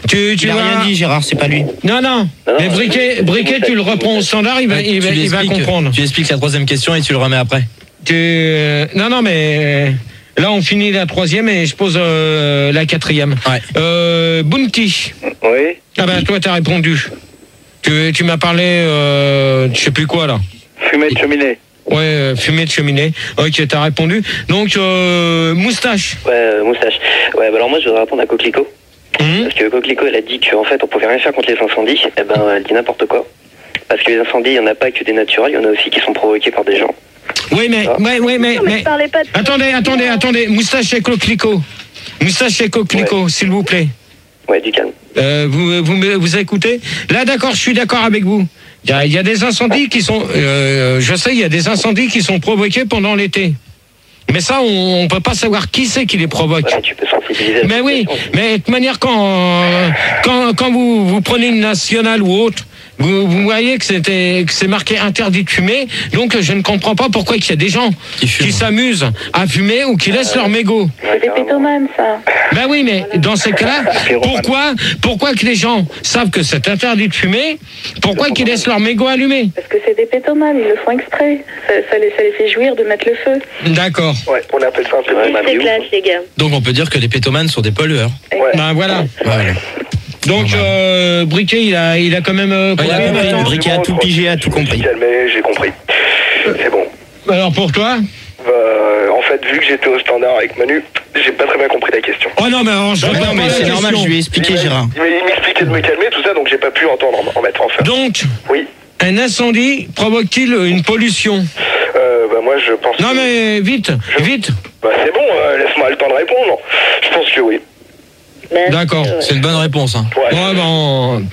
Tu, tu il a vas... rien dit, Gérard, c'est pas lui. Non, non. non mais Briquet, Briquet tu le reprends au standard, il va, il va, il va comprendre. Tu expliques la troisième question et tu le remets après. Tu... Non, non, mais là, on finit la troisième et je pose euh, la quatrième. Ouais. Euh, Bounty. Oui. Ah ben, toi, t'as répondu. Tu, tu m'as parlé, euh, je sais plus quoi, là. Fumée de cheminée. Ouais, euh, fumée de cheminée. Ok, t'as répondu. Donc, euh, moustache. Ouais, euh, moustache. Ouais, bah alors moi, je voudrais répondre à Coquelicot. Mmh. Parce que Coquelicot, elle a dit qu'en fait, on pouvait rien faire contre les incendies. Eh ben, elle dit n'importe quoi. Parce que les incendies, il n'y en a pas que des naturels, il y en a aussi qui sont provoqués par des gens. Oui, mais, Ah. ouais, ouais, mais, Non, mais mais... je parlais pas de... Attendez, attendez, attendez. Moustache et Coquelicot. Moustache et Coquelicot, Ouais. s'il vous plaît. Ouais, du calme. Euh, vous, vous, me- vous écoutez? Là, d'accord, je suis d'accord avec vous. Il y a, il y a des incendies qui sont... Euh, je sais, il y a des incendies qui sont provoqués pendant l'été. Mais ça, on ne peut pas savoir qui c'est qui les provoque. Ouais, tu peux sensibiliser. la Mais oui, population. mais de toute manière, quand, euh, quand, quand vous, vous prenez une nationale ou autre, vous, vous voyez que c'était que c'est marqué interdit de fumer, donc je ne comprends pas pourquoi il y a des gens Qui fument. qui s'amusent à fumer ou qui laissent leur mégot. C'est des pétomanes, ça. Ben oui, mais dans ces cas-là, pourquoi, pourquoi que les gens savent que c'est interdit de fumer, pourquoi qu'ils laissent leur mégot allumé? Parce que c'est des pétomanes, ils le font exprès. Ça, ça, les, ça les fait jouir de mettre le feu. D'accord. Ouais, on appelle ça un peu Oui, c'est classe, les gars. Donc on peut dire que les pétomanes sont des pollueurs. Ouais. Ben voilà. Voilà. Donc, euh, Briquet, il a, il a quand même... euh, Ouais, il a compris compris, maintenant. Briquet a tout pigé, a tout compris. Mais j'ai compris. C'est bon. Alors pour toi? Euh, en fait, vu que j'étais au standard avec Manu, j'ai pas très bien compris la question. Oh non, mais alors, je Non, reprends mais pas la c'est normal, question. je lui ai expliqué, Gérard. Il m'a- il m'expliquait de me calmer, tout ça, donc j'ai pas pu entendre en, en mettre en fait. Donc, Oui. un incendie provoque-t-il une pollution? Euh, bah moi je pense Non que... mais vite, vite. Bah c'est bon, euh, laisse-moi le temps de répondre. Je pense que oui. Ben, D'accord. ouais. C'est une bonne réponse. Hein. Ouais. Ouais, ben,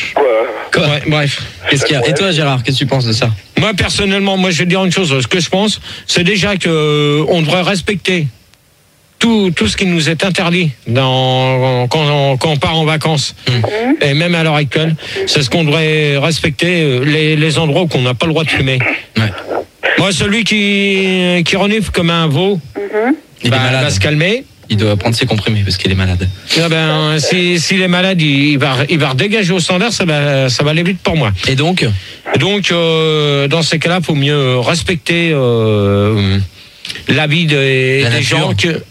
Quoi ouais, bref. Qu'est-ce qu'il y a? Et toi, Gérard, qu'est-ce que tu penses de ça? Moi personnellement, moi je vais dire une chose. Ce que je pense, c'est déjà que euh, on devrait respecter tout, tout ce qui nous est interdit dans, quand, on, quand on part en vacances. Mmh. Et même à l'heure actuelle, c'est ce qu'on devrait respecter, euh, les, les endroits où on n'a pas le droit de fumer. Ouais. Moi, celui qui, qui renifle comme un veau, Il bah, est malade. va se calmer. Il doit prendre ses comprimés parce qu'il est malade. Ah ben, si, s'il est malade, il, il va, il va redégager au standard, ça va, ça va aller vite pour moi. Et donc, Donc, euh, dans ces cas-là, il faut mieux respecter euh, l'avis des, La des nature. gens. Que,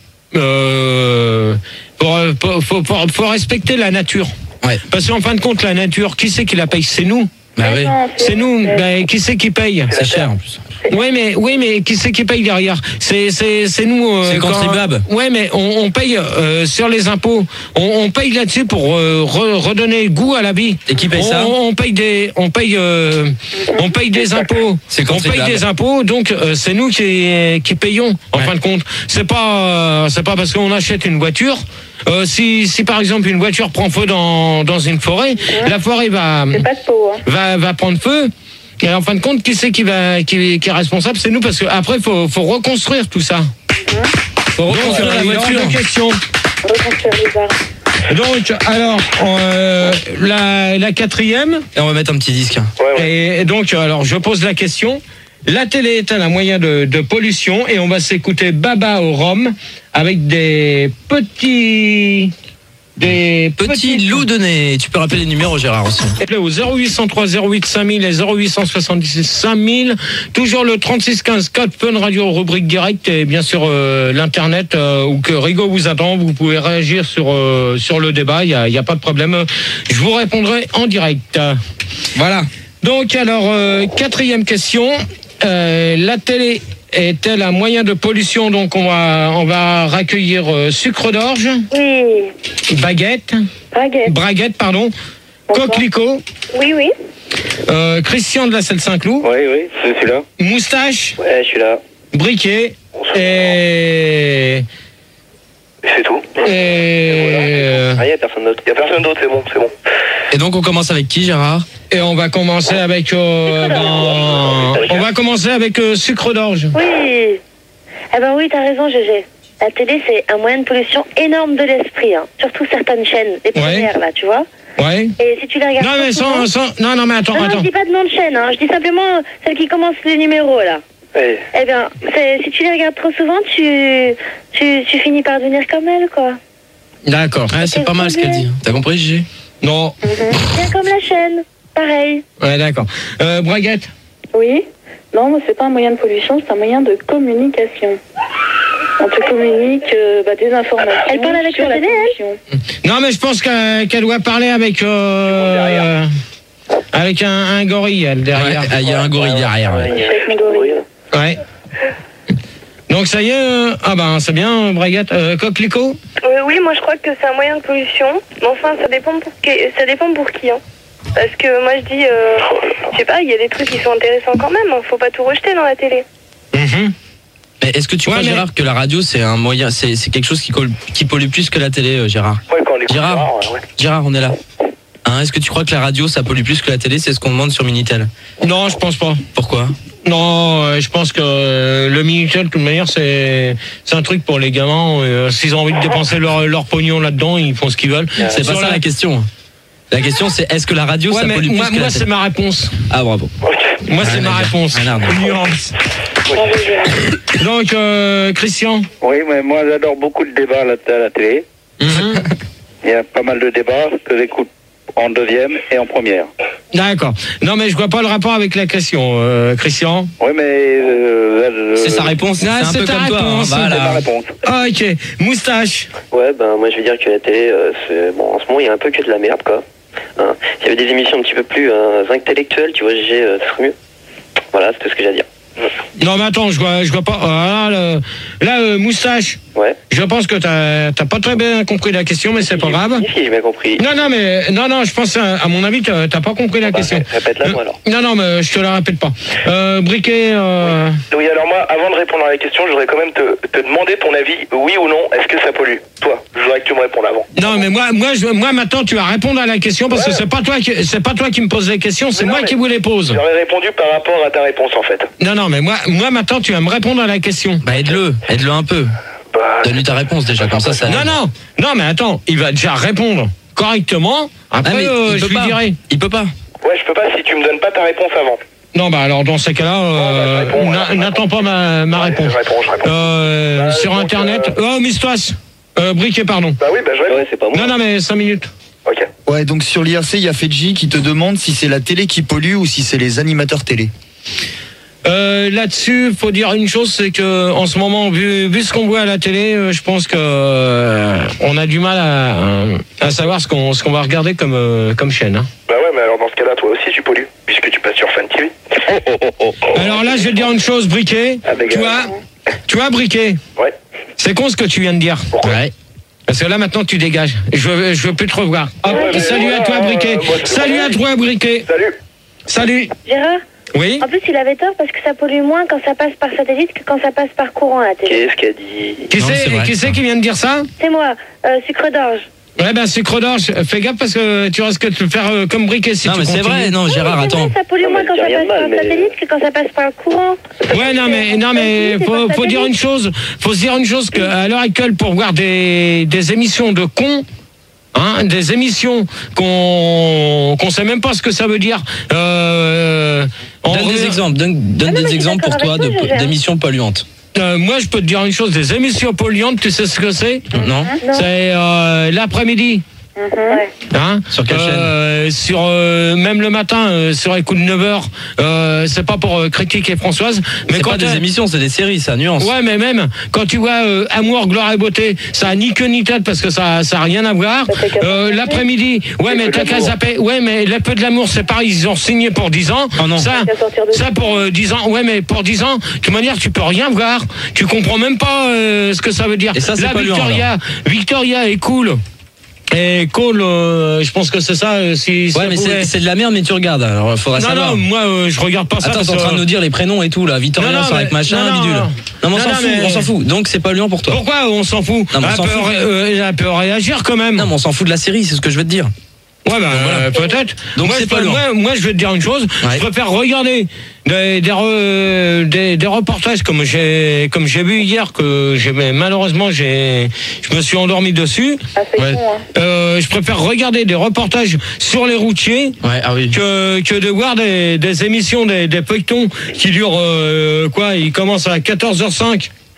euh, pour, pour- faut, faut- faut respecter la nature. ouais. Parce qu'en fin de compte, la nature, qui c'est qui la paye? C'est nous. Bah oui. C'est nous. Ben, qui c'est qui paye? C'est cher en plus. Oui, mais oui, mais qui c'est qui paye derrière? C'est c'est c'est nous. euh, C'est le quand- contribuable. Ouais, mais on, on paye euh, sur les impôts. On, on paye là-dessus pour euh, re- redonner goût à la vie. Et qui paye on, ça on paye des on paye euh, on paye des impôts. C'est On paye contribuable. des impôts, donc euh, c'est nous qui qui payons en Ouais. fin de compte. C'est pas euh, c'est pas parce qu'on achète une voiture. Euh, si si par exemple une voiture prend feu dans dans une forêt, la forêt va C'est pas de peau, hein. va, va prendre feu. Et en fin de compte, qui c'est qui va qui, qui est responsable? C'est nous, parce que après faut faut reconstruire tout ça. Faut reconstruire Donc, la il est hors voiture. de question. Reconstruire les arbres. Donc alors euh, la la quatrième. Et on va mettre un petit disque. Ouais, ouais. Et, et donc alors je pose la question. La télé est-elle un moyen de, de pollution? Et on va s'écouter Baba au rhum avec des petits des Petit loup de nez. Tu peux rappeler les numéros, Gérard, aussi. Appelez au zéro huit cent trois zéro huit cinq mille et zéro huit cent soixante-dix cinq mille. Toujours le trente-six quinze code Fun Radio rubrique direct et bien sûr euh, l'internet euh, où que Rigaud vous attend. Vous pouvez réagir sur euh, sur le débat. Il y a, il y a pas de problème. Je vous répondrai en direct. Voilà. Donc alors euh, quatrième question. Euh, la télé est-elle un moyen de pollution? Donc on va on va raccueillir euh, sucre d'orge, Oui. baguette, Baguette. braguette pardon, Bonsoir. coquelicot. Oui, oui. Euh, Christian de la Selle Saint-Cloud, Oui, oui, c'est celui-là. Moustache, Ouais, je suis là. Briquet et, Et c'est tout. et, Ah, y a personne d'autre. Y a personne d'autre, c'est bon, c'est bon. Et donc, on commence avec qui, Gérard? et on va commencer avec euh, ben, on va commencer avec euh, sucre d'orge. Oui. Eh ben oui, t'as raison, Gégé. La télé, c'est un moyen de pollution énorme de l'esprit, hein. Surtout certaines chaînes, les premières, là, tu vois. Ouais. Et si tu les regardes... Non trop mais souvent- sans, sans non non mais attends Non, non, attends. je dis pas de nom de chaîne, hein. Je dis simplement celle qui commence les numéros, là. Ouais. Eh bien, c'est- si tu les regardes trop souvent, tu, tu, tu finis par devenir comme elle, quoi. D'accord. Ah, c'est pas mal ce qu'elle dit. T'as compris, Gigi? Non. Bien comme la chaîne. Pareil. Ouais, d'accord. Euh, Braguette? Oui. Non, c'est pas un moyen de pollution, c'est un moyen de communication. On te communique euh, bah, des informations. Elle parle avec sur la la télé, pollution. Non, mais je pense qu'elle qu'elle doit parler avec euh, avec un, un gorille elle, derrière. Il ouais, y a un gorille derrière. Ouais. Ouais. Donc ça y est, euh, ah ben c'est bien, Braguette. Euh, Coquelicot? Euh, oui, moi je crois que c'est un moyen de pollution. Mais enfin, ça dépend pour qui. Ça dépend pour qui. Hein. Parce que moi je dis, euh, je sais pas, il y a des trucs qui sont intéressants quand même. Hein. Faut pas tout rejeter dans la télé. Mm-hmm. Mais est-ce que tu ouais, crois, mais... Gérard, que la radio c'est un moyen, c'est c'est quelque chose qui, colle, qui pollue plus que la télé, euh, Gérard? Ouais, quand on écoute Gérard, Gérard, ouais. Gérard, on est là. Hein, est-ce que tu crois que la radio ça pollue plus que la télé? C'est ce qu'on demande sur Minitel. Non, je pense pas. Pourquoi? Non, euh, je pense que euh, le Minitel, de toute manière, c'est c'est un truc pour les gamins. Euh, S'ils ont envie de dépenser leur, leur pognon là-dedans, ils font ce qu'ils veulent. Yeah. C'est pas ça la... la question. La question c'est est-ce que la radio ouais, ça pollue plus moi, que la moi télé? c'est ma réponse. Ah bravo. Okay. Moi c'est ah, ma réponse. Nuance. Donc euh, Christian. Oui, mais moi j'adore beaucoup de débats à la, à la télé. Mm-hmm. Il y a pas mal de débats que j'écoute en deuxième et en première. D'accord. Non mais je vois pas le rapport avec la question, euh, Christian. Oui mais euh, c'est sa réponse. C'est un peu ta comme réponse. Toi, hein. Voilà. C'est ma réponse. Ah, ok. Moustache. Ouais ben moi je vais dire que la télé, euh, c'est... bon en ce moment il y a un peu que de la merde quoi. Hein. S'il y avait des émissions un petit peu plus euh, intellectuelles, tu vois, G G, euh, ça serait mieux. Voilà, c'est tout ce que j'ai à dire. Non mais attends, je vois, je vois pas. Euh, là, le, là euh, Moustache. Ouais. Je pense que t'as, t'as pas très bien compris la question, mais c'est pas grave. Si, si, j'ai bien compris. Non, non, mais non, non, je pense à, à mon avis, t'as, t'as pas compris la bah, question. Répète-la moi alors. Non, non, mais je te la répète pas. Euh, Briquet. Euh... Oui. oui, alors moi, avant de répondre à la question, je voudrais quand même te, te demander ton avis, oui ou non, est-ce que ça pollue? Toi, je voudrais que tu me répondes avant. Non, mais moi, moi, je, moi, maintenant, tu vas répondre à la question parce ouais. que c'est pas toi qui, c'est pas toi qui me pose les questions, c'est non, moi qui vous les pose. J'aurais répondu par rapport à ta réponse en fait. Non, non, mais moi, moi, maintenant, tu vas me répondre à la question. Bah aide-le, aide-le un peu. Bah, donne-lui ta réponse déjà, comme ça, ça. Non, non, non, mais attends, il va déjà répondre correctement. Après, ah, euh, je lui pas. dirai. Il peut pas. Ouais, je peux pas si tu me donnes pas ta réponse avant. Non, bah alors dans ces cas-là, euh, oh, bah, réponds, n'attends pas ma, ma ouais, réponse. Je réponds, je réponds. Euh, bah, sur Internet. Euh... Oh, Mistoise. Euh, Briquet, pardon. Bah oui, bah je réponds. Ouais, c'est pas moi. Non, non, mais cinq minutes. Ok. Ouais, donc sur l'I R C, il y a Fedji qui te demande si c'est la télé qui pollue ou si c'est les animateurs télé. Euh, là-dessus, faut dire une chose, c'est que en ce moment, vu, vu ce qu'on voit à la télé, euh, je pense que euh, on a du mal à, à savoir ce qu'on ce qu'on va regarder comme euh, comme chaîne. Hein. Bah ouais, mais alors dans ce cas-là, toi aussi tu pollues, puisque tu passes sur Fun T V. Oh, oh, oh, oh, oh. Alors là, je vais te dire une chose, Briquet. Ah, tu vois, tu vois, Briquet. Ouais. C'est con ce que tu viens de dire. Pourquoi? Ouais. Parce que là maintenant tu dégages. Je veux, je veux plus te revoir. Hop, ouais, salut à toi, Briquet. Euh, salut à toi, Briquet. Salut. Salut. Gérard. Oui. En plus, il avait tort parce que ça pollue moins quand ça passe par satellite que quand ça passe par courant à la télé. Qu'est-ce qu'elle dit? Qui c'est, qui c'est qui vient de dire ça? C'est moi, euh, sucre d'orge. Ouais, ben sucre d'orge, fais gaffe parce que tu risques de te faire euh, comme Briquet si non, tu mais continues. C'est vrai, non, Gérard, oui, attends. Vrai, ça pollue non, moins quand ça passe par mais... satellite que quand ça passe par le courant. Ouais, non, mais, non, mais faut, faut dire une chose, faut se dire une chose qu'à l'heure actuelle, pour voir des, des émissions de cons, Hein, des émissions qu'on qu'on sait même pas ce que ça veut dire. Euh, donne des exemples, donne, donne ah non, des exemples pour toi de, d'émissions polluantes. Euh, moi, je peux te dire une chose, des émissions polluantes, tu sais ce que c'est? Non. non. C'est euh, l'après-midi. Mmh. Hein sur quelle euh, chaîne? Sur euh, même le matin euh, sur les coups de neuf heures, euh, c'est pas pour euh, critiquer Françoise, mais c'est quand pas des émissions, c'est des séries, ça nuance. Ouais, mais même quand tu vois euh, Amour, gloire et beauté, ça a ni queue ni tête parce que ça ça a rien à voir. Euh, l'après-midi, ouais, mais t'as qu'à zapper. Ouais, mais les peu de l'amour, c'est pareil, ils ont signé pour dix ans. Oh non. Ça, ça pour euh, dix ans. Ouais, mais pour dix ans, de toute manière, tu peux rien voir. Tu comprends même pas euh, ce que ça veut dire. Et ça, c'est là, pas Victoria, lui, Victoria est cool. Et Cole, euh, je pense que c'est ça. Euh, si, si ouais, mais pouvait... c'est, c'est de la merde, mais tu regardes. Alors, faudra non, savoir. non, moi, euh, je regarde pas ça. Attends, t'es en train de nous dire les prénoms et tout, là. Victoria, non, non, c'est avec mais... machin, non, non, bidule. Non, non, mais on non, s'en non, fout, mais... on s'en fout. Donc, c'est pas Lyon pour toi. Pourquoi on s'en fout? Non, mais on elle, s'en peut fout. ré... euh, elle peut réagir quand même. Non, mais on s'en fout de la série, c'est ce que je veux te dire. Ouais, bah, voilà. euh, peut-être. Donc, moi, c'est je, pas lourd. moi, moi, je vais te dire une chose. Ouais. Je préfère regarder des, des, re, des, des reportages comme j'ai, comme j'ai vu hier, que j'ai, malheureusement, j'ai, je me suis endormi dessus. Ah, c'est ouais. con, hein. euh, je préfère regarder des reportages sur les routiers ouais, ah oui. que, que de voir des, des émissions, des, des feuilletons qui durent, euh, quoi, ils commencent à quatorze heures cinq.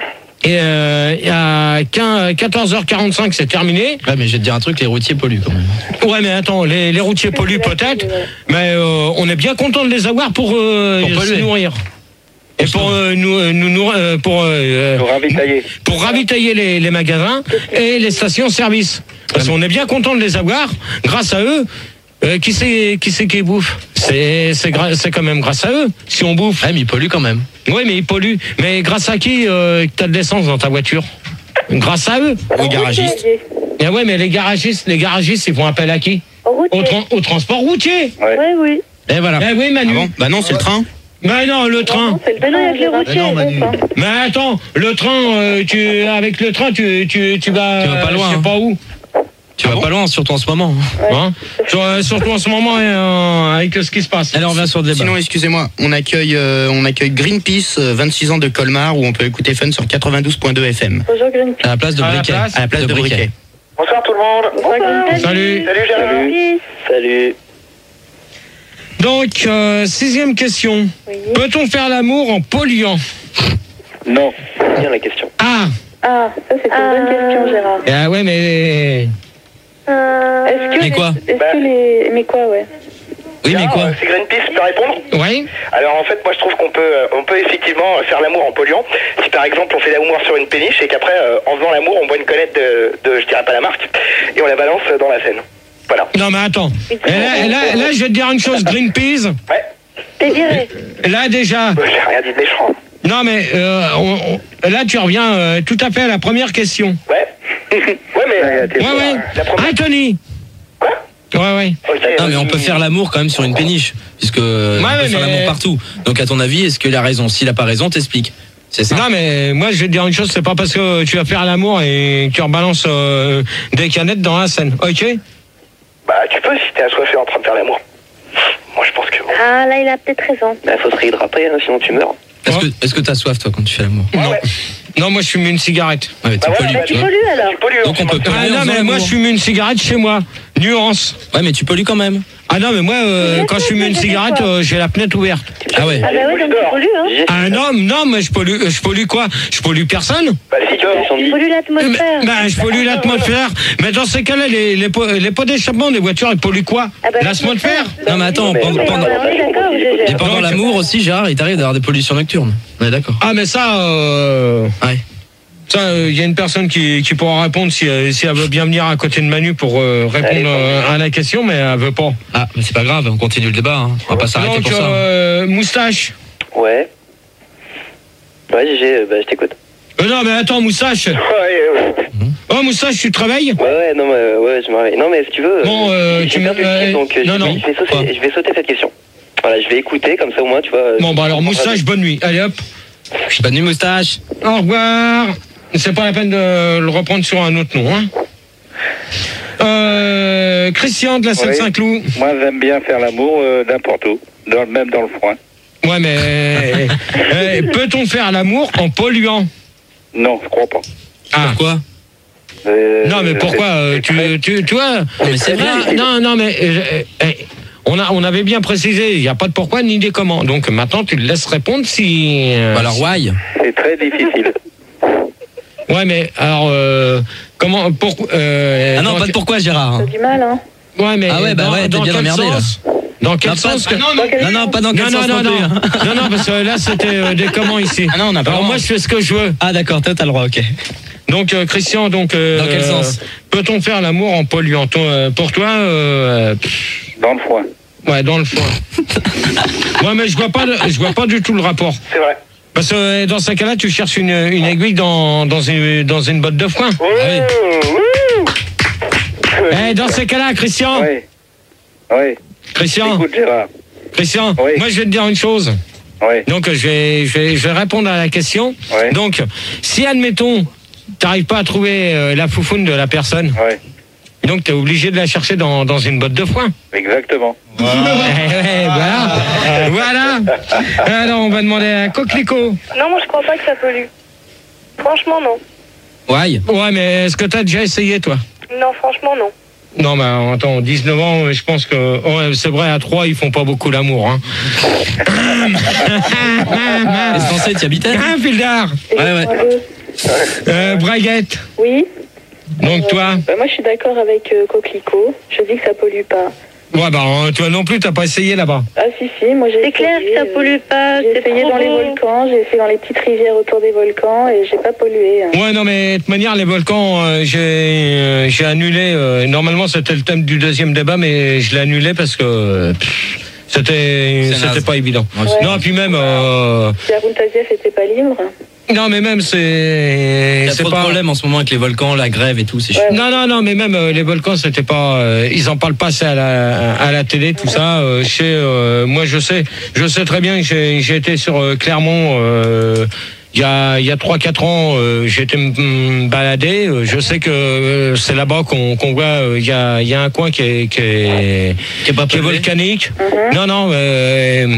Et euh, à quatorze heures quarante-cinq, c'est terminé. Ouais, mais je vais te dire un truc, les routiers polluent quand même. Ouais, mais attends, les, les routiers polluent peut-être, mais euh, on est bien content de les avoir pour, euh, Pour se polluer. nourrir. Et pour euh, nous, euh, nous, nous euh, pour, euh, Pour ravitailler. pour ravitailler les, les magasins et les stations-service. Parce qu'on est bien content de les avoir. Grâce à eux, euh, qui c'est qui c'est qui bouffe? C'est c'est gra- c'est quand même grâce à eux si on bouffe. Ouais, mais ils polluent quand même. Oui, mais ils polluent. Mais grâce à qui euh, t'as de l'essence dans ta voiture? Grâce à eux. Aux garagistes. Et ouais, mais les garagistes, les garagistes, ils font appel à qui? Au Au, tra- au transport routier. Ouais. Oui, oui. Et voilà. Eh oui, Manu. Ah bon bah non, c'est le train. Mais non, le train. C'est le train, il y a que les routiers. non, Manu. enfin. Mais attends, le train, euh, tu, avec le train, tu, tu, tu vas. Tu vas pas loin, Je sais hein. pas où. Tu vas pas loin, surtout en ce moment. Hein Sur- euh, surtout en ce moment, euh, avec ce qui se passe. Allez, on revient sur le débat. Sinon, excusez-moi, on accueille, euh, on accueille Greenpeace, euh, vingt-six ans de Colmar, où on peut écouter Fun sur quatre-vingt-douze point deux F M. Bonjour Greenpeace. À la place de À la Briquet. place À la place de Briquet. Bonsoir tout le monde. Bonsoir Greenpeace. Salut. Salut Gérard. Greenpeace. Salut. Donc, euh, sixième question. Oui. Peut-on faire l'amour en polluant? Non. Bien la question. Ah, Ah, ça c'est une bonne question Gérard. ah ouais, mais. Euh... Est-ce que Mais les- quoi Est-ce que les... Mais quoi, ouais. Oui, mais quoi? Euh, C'est Greenpeace, je peux répondre? Oui. Alors en fait, moi je trouve qu'on peut, euh, on peut effectivement faire l'amour en polluant. Si par exemple on fait l'amour sur une péniche et qu'après, euh, en faisant l'amour, on boit une canette de, de, je dirais pas la marque, et on la balance dans la Seine. Voilà. Non, mais attends. Et là, là, là, je vais te dire une chose, Greenpeace. Ouais. T'es viré. Là, déjà. Euh, J'ai rien dit de méchant. Non, mais euh, on- on- là, tu reviens euh, tout à fait à la première question. Ouais. ouais, mais. Ouais, t'es Ouais, fort, ouais. hein. La première. Anthony. Quoi? Ouais, ouais. Ok. Non, mais on peut faire l'amour quand même sur une péniche. Puisque on peut mais- faire l'amour partout. Donc, à ton avis, est-ce qu'il a raison? S'il a pas raison, t'expliques. C'est ça. Non, mais moi, je vais te dire une chose, c'est pas parce que tu vas faire l'amour et que tu rebalances euh, des canettes dans la Seine. Ok? Bah, tu peux si t'es assoiffé en train de faire l'amour. Moi, je pense que. bon. Ah, là, il a peut-être raison. Bah, faut se réhydrater, hein, sinon tu meurs. Est-ce que est-ce que t'as soif, toi, quand tu fais l'amour? Non. ouais. Non, moi, je fume une cigarette. Ouais, mais tu Bah, pollues, voilà, tu Tu vois. pollues alors. Tu pollues, Donc, on peut Ah polluer en non, faisant mais moi, l'amour. je fume une cigarette chez moi. Nuance. Ouais, mais tu pollues quand même. Ah non, mais moi, euh, Je quand je sais, fume je une sais cigarette, pas. euh, j'ai la fenêtre ouverte. Ah ouais. Ah bah oui, donc tu pollues, hein. Un homme, non, mais je pollue, euh, je pollue quoi? Je pollue personne. Bah, si tu Tu pollues l'atmosphère. Ben, je pollue l'atmosphère. Mais dans ces cas-là, les, les, po- les pots d'échappement des voitures, ils polluent quoi? Ah bah, L'atmosphère? Non, mais attends, pendant, Mais pendant- on est d'accord, Gégé. et pendant Donc- l'amour aussi, Gérard, il t'arrive d'avoir des pollutions nocturnes. On est d'accord. Ah, mais ça, euh, Ouais. ça, il y a une personne qui, qui pourra répondre si, euh, si elle veut bien venir à côté de Manu pour euh, répondre euh, à la question, mais elle veut pas. Ah, mais c'est pas grave, on continue le débat. Hein. On va pas s'arrêter Donc, pour ça. euh, moustache. Ouais. Ouais, Gégé, euh, bah, je t'écoute. Euh, non, mais attends, moustache. Ouais, ouais. Oh, moustache, tu travailles? Ouais, ouais, non, mais, euh, ouais, je me réveille. Non, mais si tu veux. Bon, euh, j'ai tu me- perdu le euh, fil, donc euh, non, je, non. vais- je vais Quoi sauter, je vais sauter cette question. Voilà, je vais écouter, comme ça au moins, tu vois. euh, Bon, bah alors, moustache, bonne nuit. Allez, hop. Bonne nuit, moustache. Au revoir. C'est pas la peine de le reprendre sur un autre nom, hein. Euh, Christian de la Oui. Seine-Saint-Cloud. Moi, j'aime bien faire l'amour euh, n'importe où, dans, même dans le foin. Ouais, mais euh, peut-on faire l'amour en polluant? Non, je crois pas. Ah, Pourquoi? Euh, non, mais pourquoi euh, c'est tu, très- tu, tu vois? Non, mais c'est vrai. Non, non, non, mais euh, euh, on a, on avait bien précisé. Il n'y a pas de pourquoi ni des comment. Donc maintenant, tu le laisses répondre si. euh, Bah alors, why? C'est très difficile. Ouais, mais alors euh, comment pour euh, Ah non, dans pas de que- pourquoi, Gérard. T'as du mal, hein. Ouais, mais Ah ouais, bah dans, ouais, t'es dans bien quel emmerdé, là. sens? Dans quel Non, pas- sens que- ah non, non, non, non, pas dans quel non, sens non, non non, plus, non, hein. non, non, parce que là c'était euh, des comment ici. Ah non, on n'a pas Alors le moi droit. je fais ce que je veux. Ah d'accord, toi t'as le droit, ok. Donc euh, Christian, donc euh, Dans quel sens? peut-on faire l'amour en polluant? Ton- euh, Pour toi, euh, pff, Dans le foin. ouais, dans le foin. Ouais, mais je vois pas, de- je vois pas du tout le rapport. C'est vrai. Parce que euh, dans ce cas-là, tu cherches une, une aiguille dans, dans une dans une botte de foin. Ouh, ouh. Eh, dans ce cas-là, Christian, Oui. Oui. Christian, Écoute, Gérard. Christian, Oui. moi je vais te dire une chose. Oui. Donc je vais, je vais, je vais répondre à la question. Oui. Donc, si admettons, t'arrives pas à trouver euh, la foufoune de la personne, Oui. donc t'es obligé de la chercher dans, dans une botte de foin. Exactement. Eh ouais, voilà, voilà. Alors on va demander à Coquelicot. Non, moi je crois pas que ça pollue. Franchement, non. Why? Ouais, mais est-ce que t'as déjà essayé toi? Non, franchement, non. Non, mais attends, dix-neuf ans, je pense que ouais, c'est vrai, à trois, ils font pas beaucoup l'amour. Hein. Les Français, t'y habitais? Hein, Fildar? Ouais, ouais. Euh, Braguette. Oui. Donc toi bah, moi je suis d'accord avec euh, Coquelicot. Je dis que ça pollue pas. Ouais, bah, toi non plus, t'as pas essayé là-bas. Ah, si, si, moi j'ai C'est clair que ça pollue pas. J'ai essayé dans les volcans, j'ai essayé dans les petites rivières autour des volcans et j'ai pas pollué. Hein. Ouais, non, mais de toute manière, les volcans, euh, j'ai euh, j'ai annulé. Euh, normalement, c'était le thème du deuxième débat, mais je l'ai annulé parce que euh, pff, c'était c'était pas évident. Ouais. Non, puis même. Euh, Si Haroun Tazieff était pas libre. Non, mais même c'est. Il y a c'est trop pas... de problèmes en ce moment avec les volcans, la grève et tout. C'est Ouais, non, non, non, mais même euh, les volcans, c'était pas. Euh, ils en parlent pas assez à la, à la télé, tout ça. Euh, chez, euh, moi, je sais, je sais très bien que j'ai, j'ai été sur euh, Clermont. Euh, Il y a il y a trois quatre ans, euh, j'ai été me balader. Euh, je sais que euh, c'est là-bas qu'on qu'on voit. euh, Il y a il y a un coin qui est qui est qui est, pas qui est volcanique. Mm-hmm. Non non. Euh,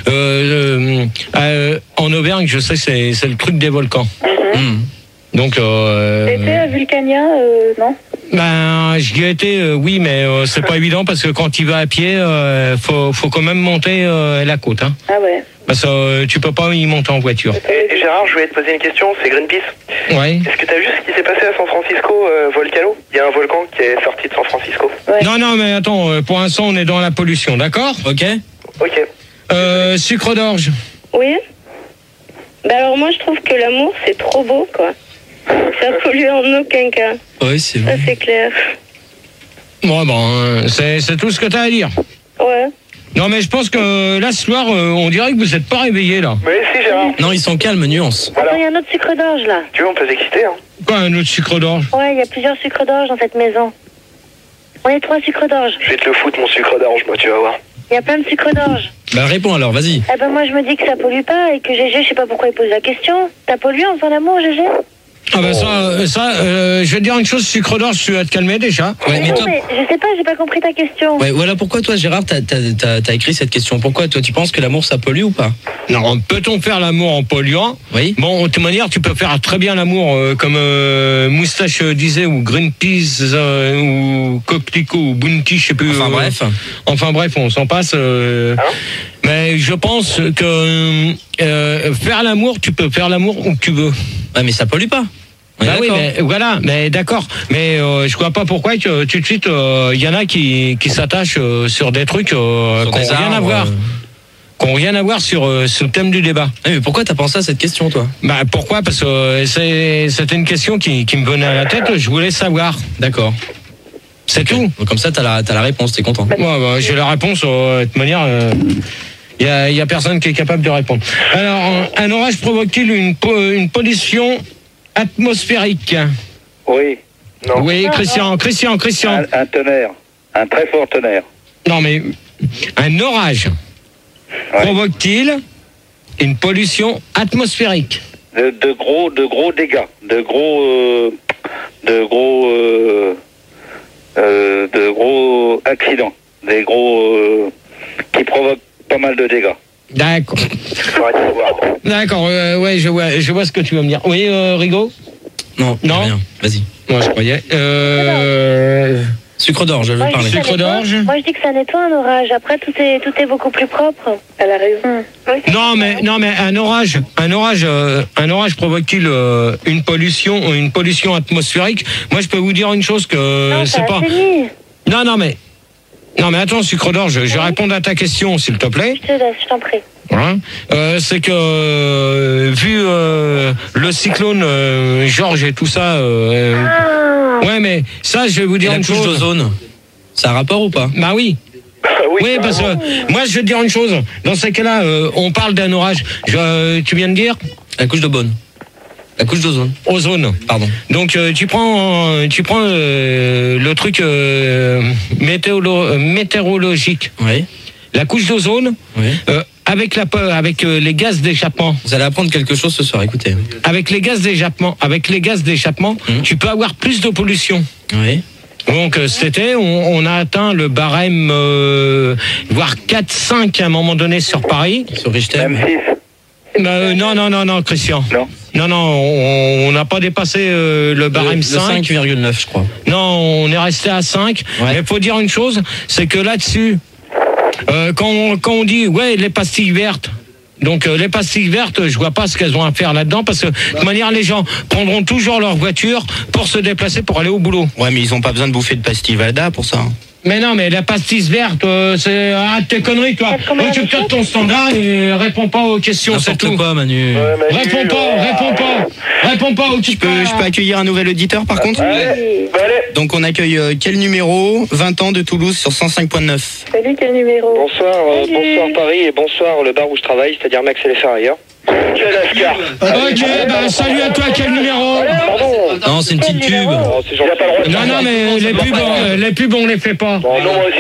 euh, euh, en Auvergne, je sais que c'est c'est le truc des volcans. Mm-hmm. Mm. Donc. Euh, T'étais à Vulcania, euh, non? Ben, j'y ai été, euh, oui, mais euh, c'est pas évident parce que quand il va à pied, euh, faut faut quand même monter euh, la côte, hein. Ah ouais. Parce que euh, tu peux pas y monter en voiture. Et, et Gérard, je voulais te poser une question, c'est Greenpeace. Ouais. Est-ce que tu as vu ce qui s'est passé à San Francisco, euh, Volcano? Il y a un volcan qui est sorti de San Francisco. Ouais. Non, non, mais attends, euh, pour l'instant, on est dans la pollution, d'accord? Ok. Ok. Euh, sucre d'orge. Oui. Bah alors moi je trouve que l'amour c'est trop beau quoi. Ça pollue en aucun cas. Oui, c'est Ça vrai. c'est clair. Bon, bon, euh, c'est c'est tout ce que t'as à dire. Ouais. Non, mais je pense que là, ce soir, euh, on dirait que vous êtes pas réveillés, là. Mais si, Gérard. Non, ils sont calmes, nuance. Attends, il y a un autre sucre d'orge là. Tu veux, on peut s'exciter, hein. Quoi, un autre sucre d'orge? Ouais, il y a plusieurs sucres d'orge dans cette maison. On est trois sucres d'orge. Je vais te le foutre, mon sucre d'orge, moi, tu vas voir. Il y a plein de sucres d'orge. Bah réponds alors, vas-y. Eh ben moi je me dis que ça pollue pas et que Gégé, je sais pas pourquoi il pose la question. T'as pollué en faisant l'amour, Gégé? Ah ben ça, euh, ça euh, je vais te dire une chose, sucre d'orge, tu vas te calmer déjà. Ouais, mais Non, toi, mais je sais pas, j'ai pas compris ta question. ouais, voilà pourquoi toi, Gérard, t'as, t'as, t'as, t'as écrit cette question. Pourquoi toi, tu penses que l'amour ça pollue ou pas? Non, peut-on faire l'amour en polluant? Oui. Bon, de toute manière, tu peux faire très bien l'amour euh, comme euh, Moustache disait, ou Greenpeace, euh, ou Coquelicot, ou Bounty, je sais plus. Enfin euh, bref. Enfin bref, on s'en passe. Euh, Hein? mais je pense que euh, faire l'amour, tu peux faire l'amour où tu veux. Ouais, mais ça pollue pas. On est Bah oui, d'accord. mais voilà, mais d'accord. Mais euh, je vois pas pourquoi que tout de suite, il euh, y en a qui, qui s'attachent euh, sur des trucs euh, Sur qui n'ont des rien à arbres, voir. euh. Qui n'ont rien à voir sur, euh, sur le thème du débat. Ouais, mais pourquoi t'as pensé à cette question, toi? Bah pourquoi? Parce que euh, c'est, c'était une question qui, qui me venait à la tête, je voulais savoir. D'accord. C'est tout. Donc, comme ça, t'as la, t'as la réponse, t'es content. Ouais, bah, j'ai la réponse, euh, de toute manière, il euh, y, a, y a personne qui est capable de répondre. Alors, un orage provoque-t-il une, po- une pollution atmosphérique? Oui. Non. Oui, Christian, Christian, Christian. Un, un tonnerre. Un très fort tonnerre. Non, mais un orage Ouais. provoque-t-il une pollution atmosphérique? De, de gros, de gros dégâts. De gros, euh, de gros, euh, euh, de gros accidents. Des gros, euh, qui provoquent pas mal de dégâts. D'accord. Faut arrêter de voir. D'accord, euh, ouais, je vois, je vois ce que tu veux me dire. Oui, euh, Rigaud? Non, Non. rien. Vas-y. Moi, je croyais. Euh... Sucre d'orge, je veux Moi, je parler. dis que ça Sucre nettoie. d'orge. Moi je dis que ça nettoie un orage. Après tout est tout est beaucoup plus propre. Elle a raison. Non, mais non, mais un orage, un orage, euh, un orage provoque-t-il euh, une pollution, une pollution atmosphérique? Moi, je peux vous dire une chose que non, c'est ça pas. assainit. Non, non, mais non, mais attends, sucre d'orge, je vais répondre à ta question, s'il te plaît. Je te laisse, je t'en prie. Hein euh, c'est que euh, vu euh, le cyclone euh, Georges et tout ça, euh, Ah. ouais, mais ça, je vais vous Et dire la une couche chose. d'ozone, ça a rapport ou pas? Bah oui. oui, Oui, parce que moi, je vais te dire une chose. Dans ces cas-là, euh, on parle d'un orage. Je, tu viens de dire La couche de bonne. La couche d'ozone. ozone. Pardon. Donc euh, tu prends, euh, tu prends euh, le truc euh, météolo- euh, météorologique. Oui. La couche d'ozone, Oui. euh, avec la, avec euh, les gaz d'échappement. Vous allez apprendre quelque chose ce soir, écoutez. Avec les gaz d'échappement, avec les gaz d'échappement, Mmh. tu peux avoir plus de pollution. Oui. Donc euh, cet été, on, on a atteint le barème, euh, voire quatre cinq à un moment donné sur Paris. Sur Richter. M six. Bah, euh, non, non, non, non, Christian. Non. Non, non, on on n'a pas dépassé euh, le barème Le cinq. cinq virgule neuf, je crois. Non, on est resté à cinq. Ouais. Mais il faut dire une chose, c'est que là-dessus, euh, quand, on, quand on dit, ouais, les pastilles vertes, Donc euh, les pastilles vertes, je vois pas ce qu'elles ont à faire là-dedans, parce que de toute manière, les gens prendront toujours leur voiture pour se déplacer, pour aller au boulot. Ouais, mais ils ont pas besoin de bouffer de pastilles Vada pour ça. Mais non, mais la pastille verte, euh, c'est... Ah, tes conneries, toi. Occupe-toi de ton standard et réponds pas aux questions, c'est tout. Pas, Manu. Ouais, Manu, Réponds pas, ouais. réponds pas. Réponds pas, Je peux, je peux accueillir un nouvel auditeur par contre? Allez, bah allez. Donc on accueille euh, quel numéro? vingt ans de Toulouse sur cent cinq virgule neuf. Salut, quel numéro? Bonsoir, euh, Salut. bonsoir Paris et bonsoir le bar où je travaille, c'est-à-dire Max et les Ferrailleurs. Quel Ascar. Ok, bah salut à toi, quel numéro? Pardon. Non, c'est une petite pub. Oh, c'est gentil. Il a pas le droit de Non, non, mais les pubs, on, les pubs, on les fait pas. Bon, non, moi aussi.